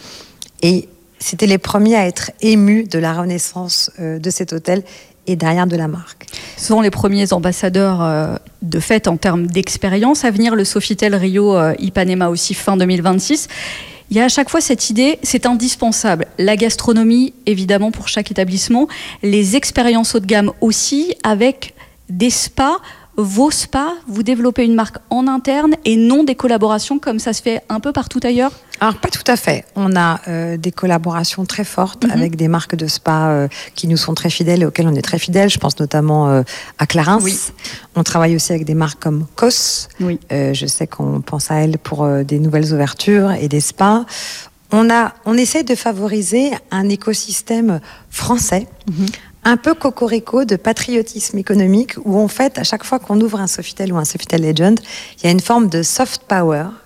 Et c'était les premiers à être émus de la renaissance euh, de cet hôtel et derrière de la marque. Ce sont les premiers ambassadeurs euh, de fait en termes d'expérience. À venir, le Sofitel Rio euh, Ipanema aussi fin deux mille vingt-six. Il y a à chaque fois cette idée, c'est indispensable. La gastronomie, évidemment, pour chaque établissement. Les expériences haut de gamme aussi, avec des spas. Vos spas, vous développez une marque en interne et non des collaborations comme ça se fait un peu partout ailleurs ? Alors, pas tout à fait. On a euh, des collaborations très fortes mm-hmm. avec des marques de spa euh, qui nous sont très fidèles et auxquelles on est très fidèles. Je pense notamment euh, à Clarins. Oui. On travaille aussi avec des marques comme Cos. Oui. Euh, je sais qu'on pense à elles pour euh, des nouvelles ouvertures et des spas. On, a, on essaie de favoriser un écosystème français, mm-hmm. un peu cocorico de patriotisme économique où en fait, à chaque fois qu'on ouvre un Sofitel ou un Sofitel Legend, il y a une forme de soft power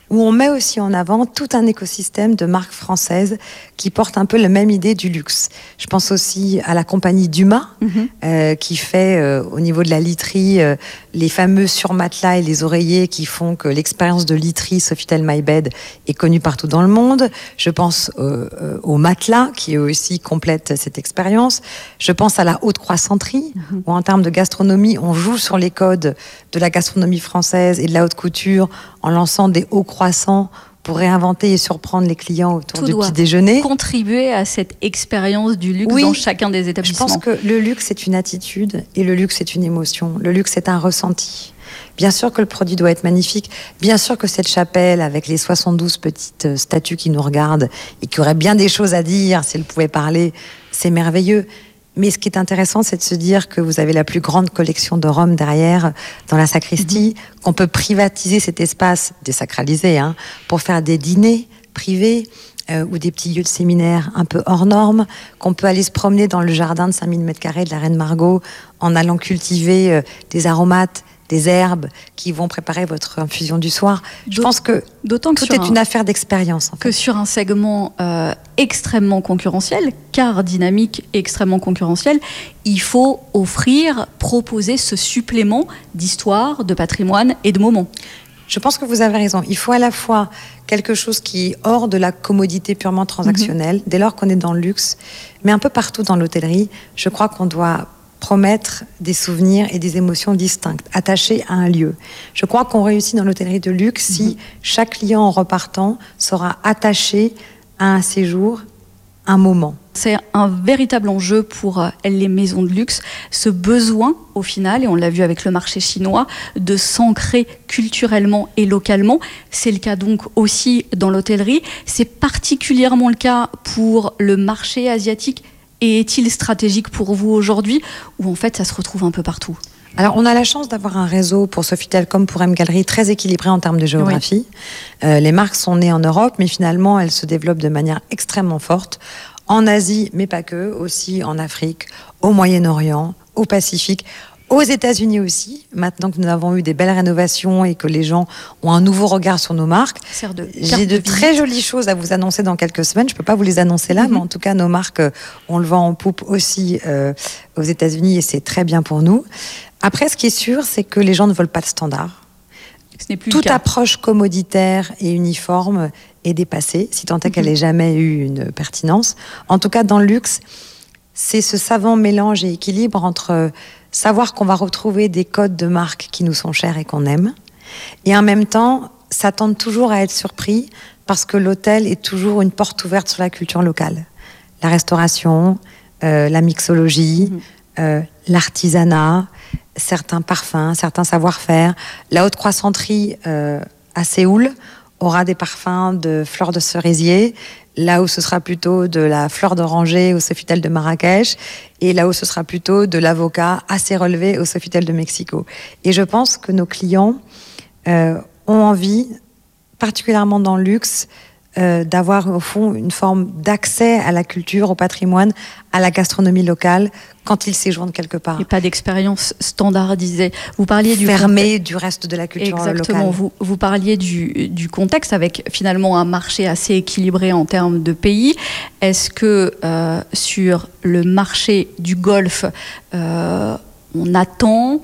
où on met aussi en avant tout un écosystème de marques françaises qui portent un peu la même idée du luxe. Je pense aussi à la compagnie Dumas, mm-hmm. euh, qui fait euh, au niveau de la literie euh, les fameux surmatelas et les oreillers qui font que l'expérience de literie Sofitel My Bed est connue partout dans le monde. Je pense euh, euh, aux matelas qui eux aussi complètent cette expérience. Je pense à la haute croissanterie, mm-hmm. où en termes de gastronomie, on joue sur les codes de la gastronomie française et de la haute couture en lançant des hauts croissants pour réinventer et surprendre les clients autour Tout du doit petit déjeuner. Contribuer à cette expérience du luxe oui, dans chacun des établissements. Je pense que le luxe est une attitude et le luxe est une émotion. Le luxe est un ressenti. Bien sûr que le produit doit être magnifique. Bien sûr que cette chapelle, avec les soixante-douze petites statues qui nous regardent et qui auraient bien des choses à dire si elles pouvaient parler, c'est merveilleux. Mais ce qui est intéressant, c'est de se dire que vous avez la plus grande collection de Rome derrière, dans la sacristie, mmh. qu'on peut privatiser cet espace, désacralisé, hein, pour faire des dîners privés euh, ou des petits lieux de séminaire un peu hors normes, qu'on peut aller se promener dans le jardin de cinq mille mètres carrés de la Reine Margot en allant cultiver euh, des aromates, des herbes qui vont préparer votre infusion du soir. Je pense que D'autant que tout est un, une affaire d'expérience. En que fait. sur un segment euh, extrêmement concurrentiel, car dynamique et extrêmement concurrentiel, il faut offrir, proposer ce supplément d'histoire, de patrimoine et de moments. Je pense que vous avez raison. Il faut à la fois quelque chose qui est hors de la commodité purement transactionnelle, mmh. dès lors qu'on est dans le luxe, mais un peu partout dans l'hôtellerie, je crois qu'on doit promettre des souvenirs et des émotions distinctes, attachées à un lieu. Je crois qu'on réussit dans l'hôtellerie de luxe si mmh. chaque client en repartant sera attaché à un séjour, un moment. C'est un véritable enjeu pour les maisons de luxe, ce besoin au final, et on l'a vu avec le marché chinois, de s'ancrer culturellement et localement. C'est le cas donc aussi dans l'hôtellerie. C'est particulièrement le cas pour le marché asiatique. Et est-il stratégique pour vous aujourd'hui, ou en fait ça se retrouve un peu partout ? Alors, on a la chance d'avoir un réseau pour Sofitel comme pour M Gallery très équilibré en termes de géographie. Oui. Euh, les marques sont nées en Europe, mais finalement, elles se développent de manière extrêmement forte. En Asie, mais pas que, aussi en Afrique, au Moyen-Orient, au Pacifique, aux États-Unis aussi. Maintenant que nous avons eu des belles rénovations et que les gens ont un nouveau regard sur nos marques, de j'ai de, de très jolies choses à vous annoncer dans quelques semaines. Je peux pas vous les annoncer là, mm-hmm. mais en tout cas, nos marques, on le vend en poupe aussi euh, aux États-Unis et c'est très bien pour nous. Après, ce qui est sûr, c'est que les gens ne veulent pas de standard. Ce n'est plus Toute approche commoditaire et uniforme est dépassée, si tant est mm-hmm. qu'elle n'ait jamais eu une pertinence. En tout cas, dans le luxe, c'est ce savant mélange et équilibre entre savoir qu'on va retrouver des codes de marque qui nous sont chers et qu'on aime, et en même temps, s'attendre toujours à être surpris parce que l'hôtel est toujours une porte ouverte sur la culture locale. La restauration, euh, la mixologie, mmh. euh, l'artisanat, certains parfums, certains savoir-faire. La haute croissanterie euh, à Séoul aura des parfums de fleurs de cerisier, là où ce sera plutôt de la fleur d'oranger au Sofitel de Marrakech, et là où ce sera plutôt de l'avocat assez relevé au Sofitel de Mexico. Et je pense que nos clients euh, ont envie, particulièrement dans le luxe, euh, d'avoir au fond une forme d'accès à la culture, au patrimoine, à la gastronomie locale, quand ils séjournent quelque part. Et pas d'expérience standardisée. Vous parliez du fermé du reste de la culture Exactement. locale. Exactement. Vous, vous parliez du, du contexte avec finalement un marché assez équilibré en termes de pays. Est-ce que euh, sur le marché du Golfe, euh, on attend,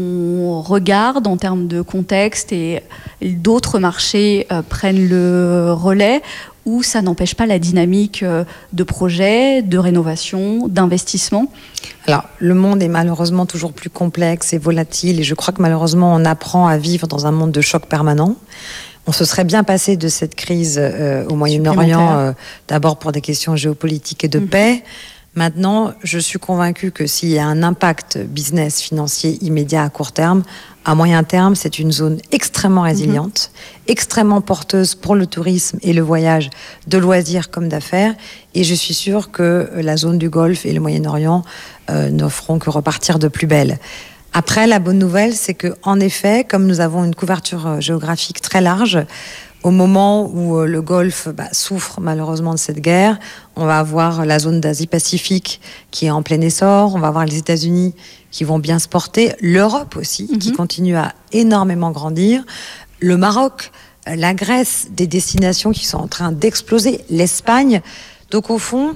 on regarde en termes de contexte et d'autres marchés euh, prennent le relais, ou ça n'empêche pas la dynamique euh, de projets, de rénovation, d'investissement ? Alors, le monde est malheureusement toujours plus complexe et volatile, et je crois que malheureusement on apprend à vivre dans un monde de choc permanent. On se serait bien passé de cette crise euh, au Moyen-Orient, euh, d'abord pour des questions géopolitiques et de mmh. paix. Maintenant, je suis convaincue que s'il y a un impact business financier immédiat à court terme, à moyen terme, c'est une zone extrêmement résiliente, mmh. extrêmement porteuse pour le tourisme et le voyage de loisirs comme d'affaires. Et je suis sûre que la zone du Golfe et le Moyen-Orient euh, ne feront que repartir de plus belle. Après, la bonne nouvelle, c'est que, en effet, comme nous avons une couverture géographique très large, au moment où le Golfe bah, souffre malheureusement de cette guerre, on va avoir la zone d'Asie-Pacifique qui est en plein essor, on va avoir les États-Unis qui vont bien se porter, l'Europe aussi, mm-hmm. qui continue à énormément grandir, le Maroc la Grèce, des destinations qui sont en train d'exploser, l'Espagne. Donc au fond,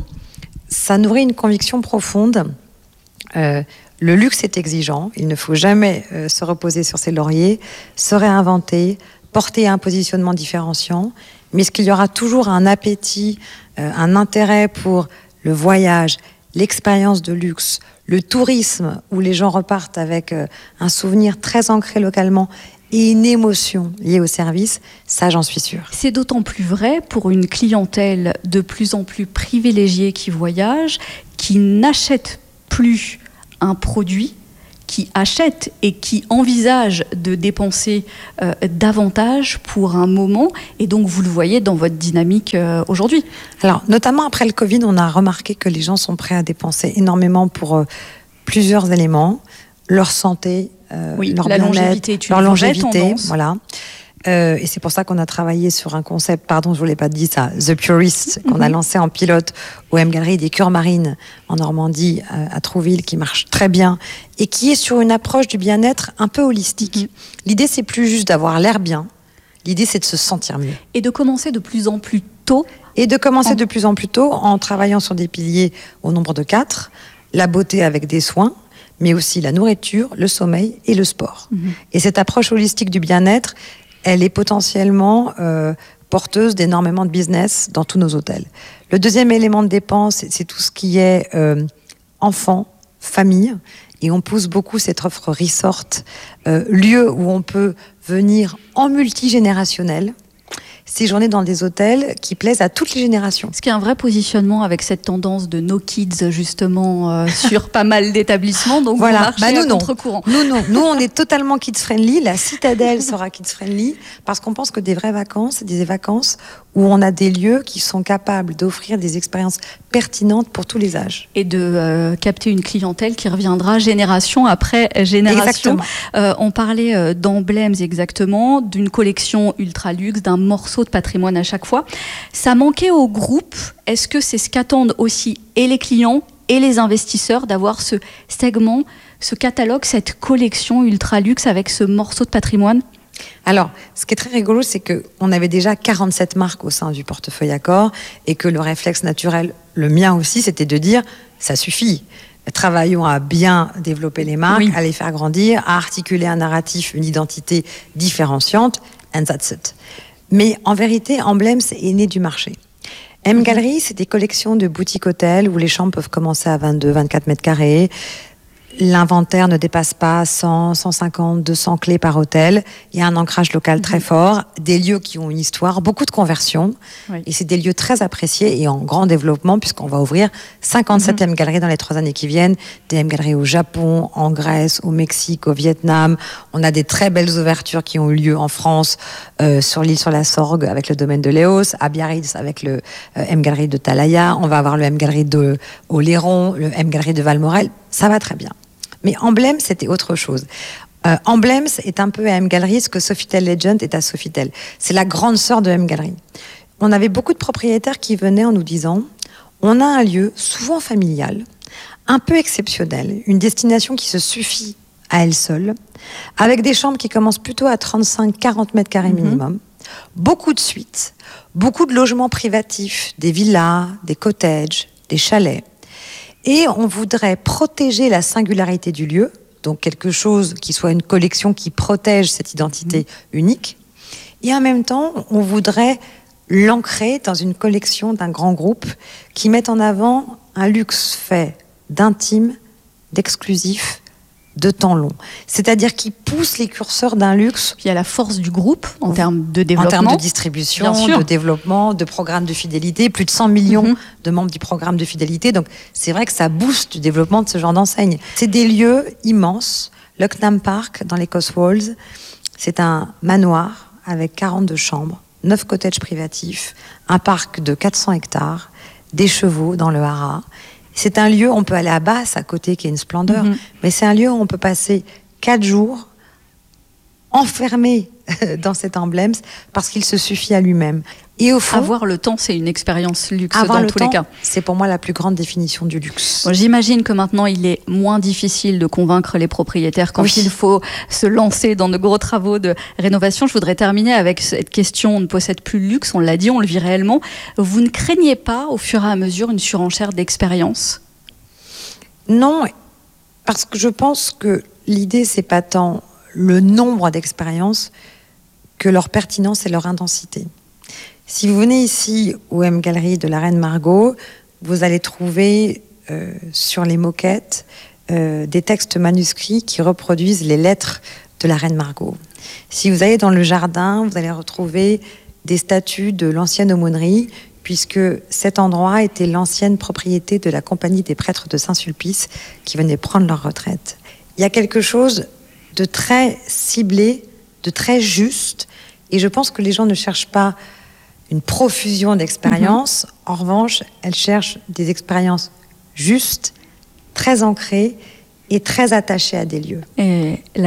ça nourrit une conviction profonde. Euh, le luxe est exigeant, il ne faut jamais euh, se reposer sur ses lauriers, se réinventer, porter un positionnement différenciant, mais est-ce qu'il y aura toujours un appétit, euh, un intérêt pour le voyage, l'expérience de luxe, le tourisme, où les gens repartent avec euh, un souvenir très ancré localement et une émotion liée au service, ça j'en suis sûre. C'est d'autant plus vrai pour une clientèle de plus en plus privilégiée qui voyage, qui n'achète plus un produit, qui achète et qui envisage de dépenser euh, davantage pour un moment. Et donc, vous le voyez dans votre dynamique euh, aujourd'hui. Alors, notamment après le Covid, on a remarqué que les gens sont prêts à dépenser énormément pour euh, plusieurs éléments. Leur santé, euh, oui, leur la bien-être, longévité est une leur vraie longévité, tendance. voilà. Euh, et c'est pour ça qu'on a travaillé sur un concept, pardon, je ne vous l'ai pas dit ça, The Purist, qu'on a lancé en pilote au M Galerie des Cures Marines en Normandie, à, à Trouville, qui marche très bien et qui est sur une approche du bien-être un peu holistique. Mm-hmm. L'idée, c'est plus juste d'avoir l'air bien. L'idée, c'est de se sentir mieux. Et de commencer de plus en plus tôt. Et de commencer en... de plus en plus tôt en travaillant sur des piliers au nombre de quatre, la beauté avec des soins, mais aussi la nourriture, le sommeil et le sport. Mm-hmm. Et cette approche holistique du bien-être, elle est potentiellement euh, porteuse d'énormément de business dans tous nos hôtels. Le deuxième élément de dépense, c'est, c'est tout ce qui est euh, enfants, famille, et on pousse beaucoup cette offre resort, euh, lieu où on peut venir en multigénérationnel, séjourner dans des hôtels qui plaisent à toutes les générations. Ce qui est un vrai positionnement avec cette tendance de no kids justement euh, sur pas mal d'établissements. Donc voilà. Vous marchez bah, nous, à non. contre-courant. Nous non, nous on est totalement kids friendly. La Citadelle sera kids friendly parce qu'on pense que des vraies vacances, c'est des vacances où on a des lieux qui sont capables d'offrir des expériences pertinentes pour tous les âges. Et de euh, capter une clientèle qui reviendra génération après génération. Euh, on parlait euh, d'emblèmes exactement, d'une collection ultra luxe, d'un morceau de patrimoine à chaque fois. Ça manquait au groupe. Est-ce que c'est ce qu'attendent aussi et les clients et les investisseurs d'avoir ce segment, ce catalogue, cette collection ultra luxe avec ce morceau de patrimoine ? Alors, ce qui est très rigolo, c'est qu'on avait déjà quarante-sept marques au sein du portefeuille Accor et que le réflexe naturel, le mien aussi, c'était de dire ça suffit. Travaillons à bien développer les marques, oui. à les faire grandir, à articuler un narratif, une identité différenciante, and that's it. Mais en vérité, Emblems est né du marché. M Gallery, c'est des collections de boutiques hôtels où les chambres peuvent commencer à vingt-deux, vingt-quatre mètres carrés. L'inventaire ne dépasse pas cent, cent cinquante, deux cents clés par hôtel. Il y a un ancrage local très fort, des lieux qui ont une histoire, beaucoup de conversions. Oui. Et c'est des lieux très appréciés et en grand développement puisqu'on va ouvrir cinquante-sept mm-hmm. M Gallery dans les trois années qui viennent. Des M Gallery au Japon, en Grèce, au Mexique, au Vietnam. On a des très belles ouvertures qui ont eu lieu en France, euh, sur l'île sur la Sorgue avec le domaine de Léos, à Biarritz avec le euh, M Gallery de Talaya. On va avoir le M Gallery de Oléron, le M Gallery de Valmorel. Ça va très bien. Mais Emblems, c'était autre chose. Euh, Emblems est un peu à M Gallery ce que Sofitel Legend est à Sofitel. C'est la grande sœur de M Gallery. On avait beaucoup de propriétaires qui venaient en nous disant on a un lieu souvent familial, un peu exceptionnel, une destination qui se suffit à elle seule, avec des chambres qui commencent plutôt à trente-cinq à quarante mètres carrés minimum, mm-hmm. beaucoup de suites, beaucoup de logements privatifs, des villas, des cottages, des chalets. Et on voudrait protéger la singularité du lieu, donc quelque chose qui soit une collection qui protège cette identité mmh. unique. Et en même temps, on voudrait l'ancrer dans une collection d'un grand groupe qui mette en avant un luxe fait d'intime, d'exclusif, de temps long. C'est-à-dire qui pousse les curseurs d'un luxe. Il y a la force du groupe en termes de développement. En termes de distribution, de développement, de programme de fidélité. Plus de cent millions mm-hmm. de membres du programme de fidélité. Donc, c'est vrai que ça booste le développement de ce genre d'enseigne. C'est des lieux immenses. Lucknam Park, dans les Cotswolds, c'est un manoir avec quarante-deux chambres, neuf cottages privatifs, un parc de quatre cents hectares, des chevaux dans le haras. C'est un lieu, on peut aller à Basse, à côté, qui est une splendeur, mmh. mais c'est un lieu où on peut passer quatre jours enfermé dans cet emblème parce qu'il se suffit à lui-même. Et au fond, avoir le temps, c'est une expérience luxe avoir dans le tous temps, les cas. C'est pour moi la plus grande définition du luxe. Bon, j'imagine que maintenant, il est moins difficile de convaincre les propriétaires quand Oui. il faut se lancer dans de gros travaux de rénovation. Je voudrais terminer avec cette question, on ne possède plus le luxe, on l'a dit, on le vit réellement. Vous ne craignez pas, au fur et à mesure, une surenchère d'expérience ? Non, parce que je pense que l'idée, c'est pas tant le nombre d'expériences que leur pertinence et leur intensité. Si vous venez ici au M Gallery de la Reine Margot, vous allez trouver euh, sur les moquettes euh, des textes manuscrits qui reproduisent les lettres de la Reine Margot. Si vous allez dans le jardin, vous allez retrouver des statues de l'ancienne aumônerie, puisque cet endroit était l'ancienne propriété de la Compagnie des prêtres de Saint-Sulpice qui venaient prendre leur retraite. Il y a quelque chose de très ciblé, de très juste, et je pense que les gens ne cherchent pas une profusion d'expériences. Mmh. En revanche, elles cherchent des expériences justes, très ancrées et très attachées à des lieux. Et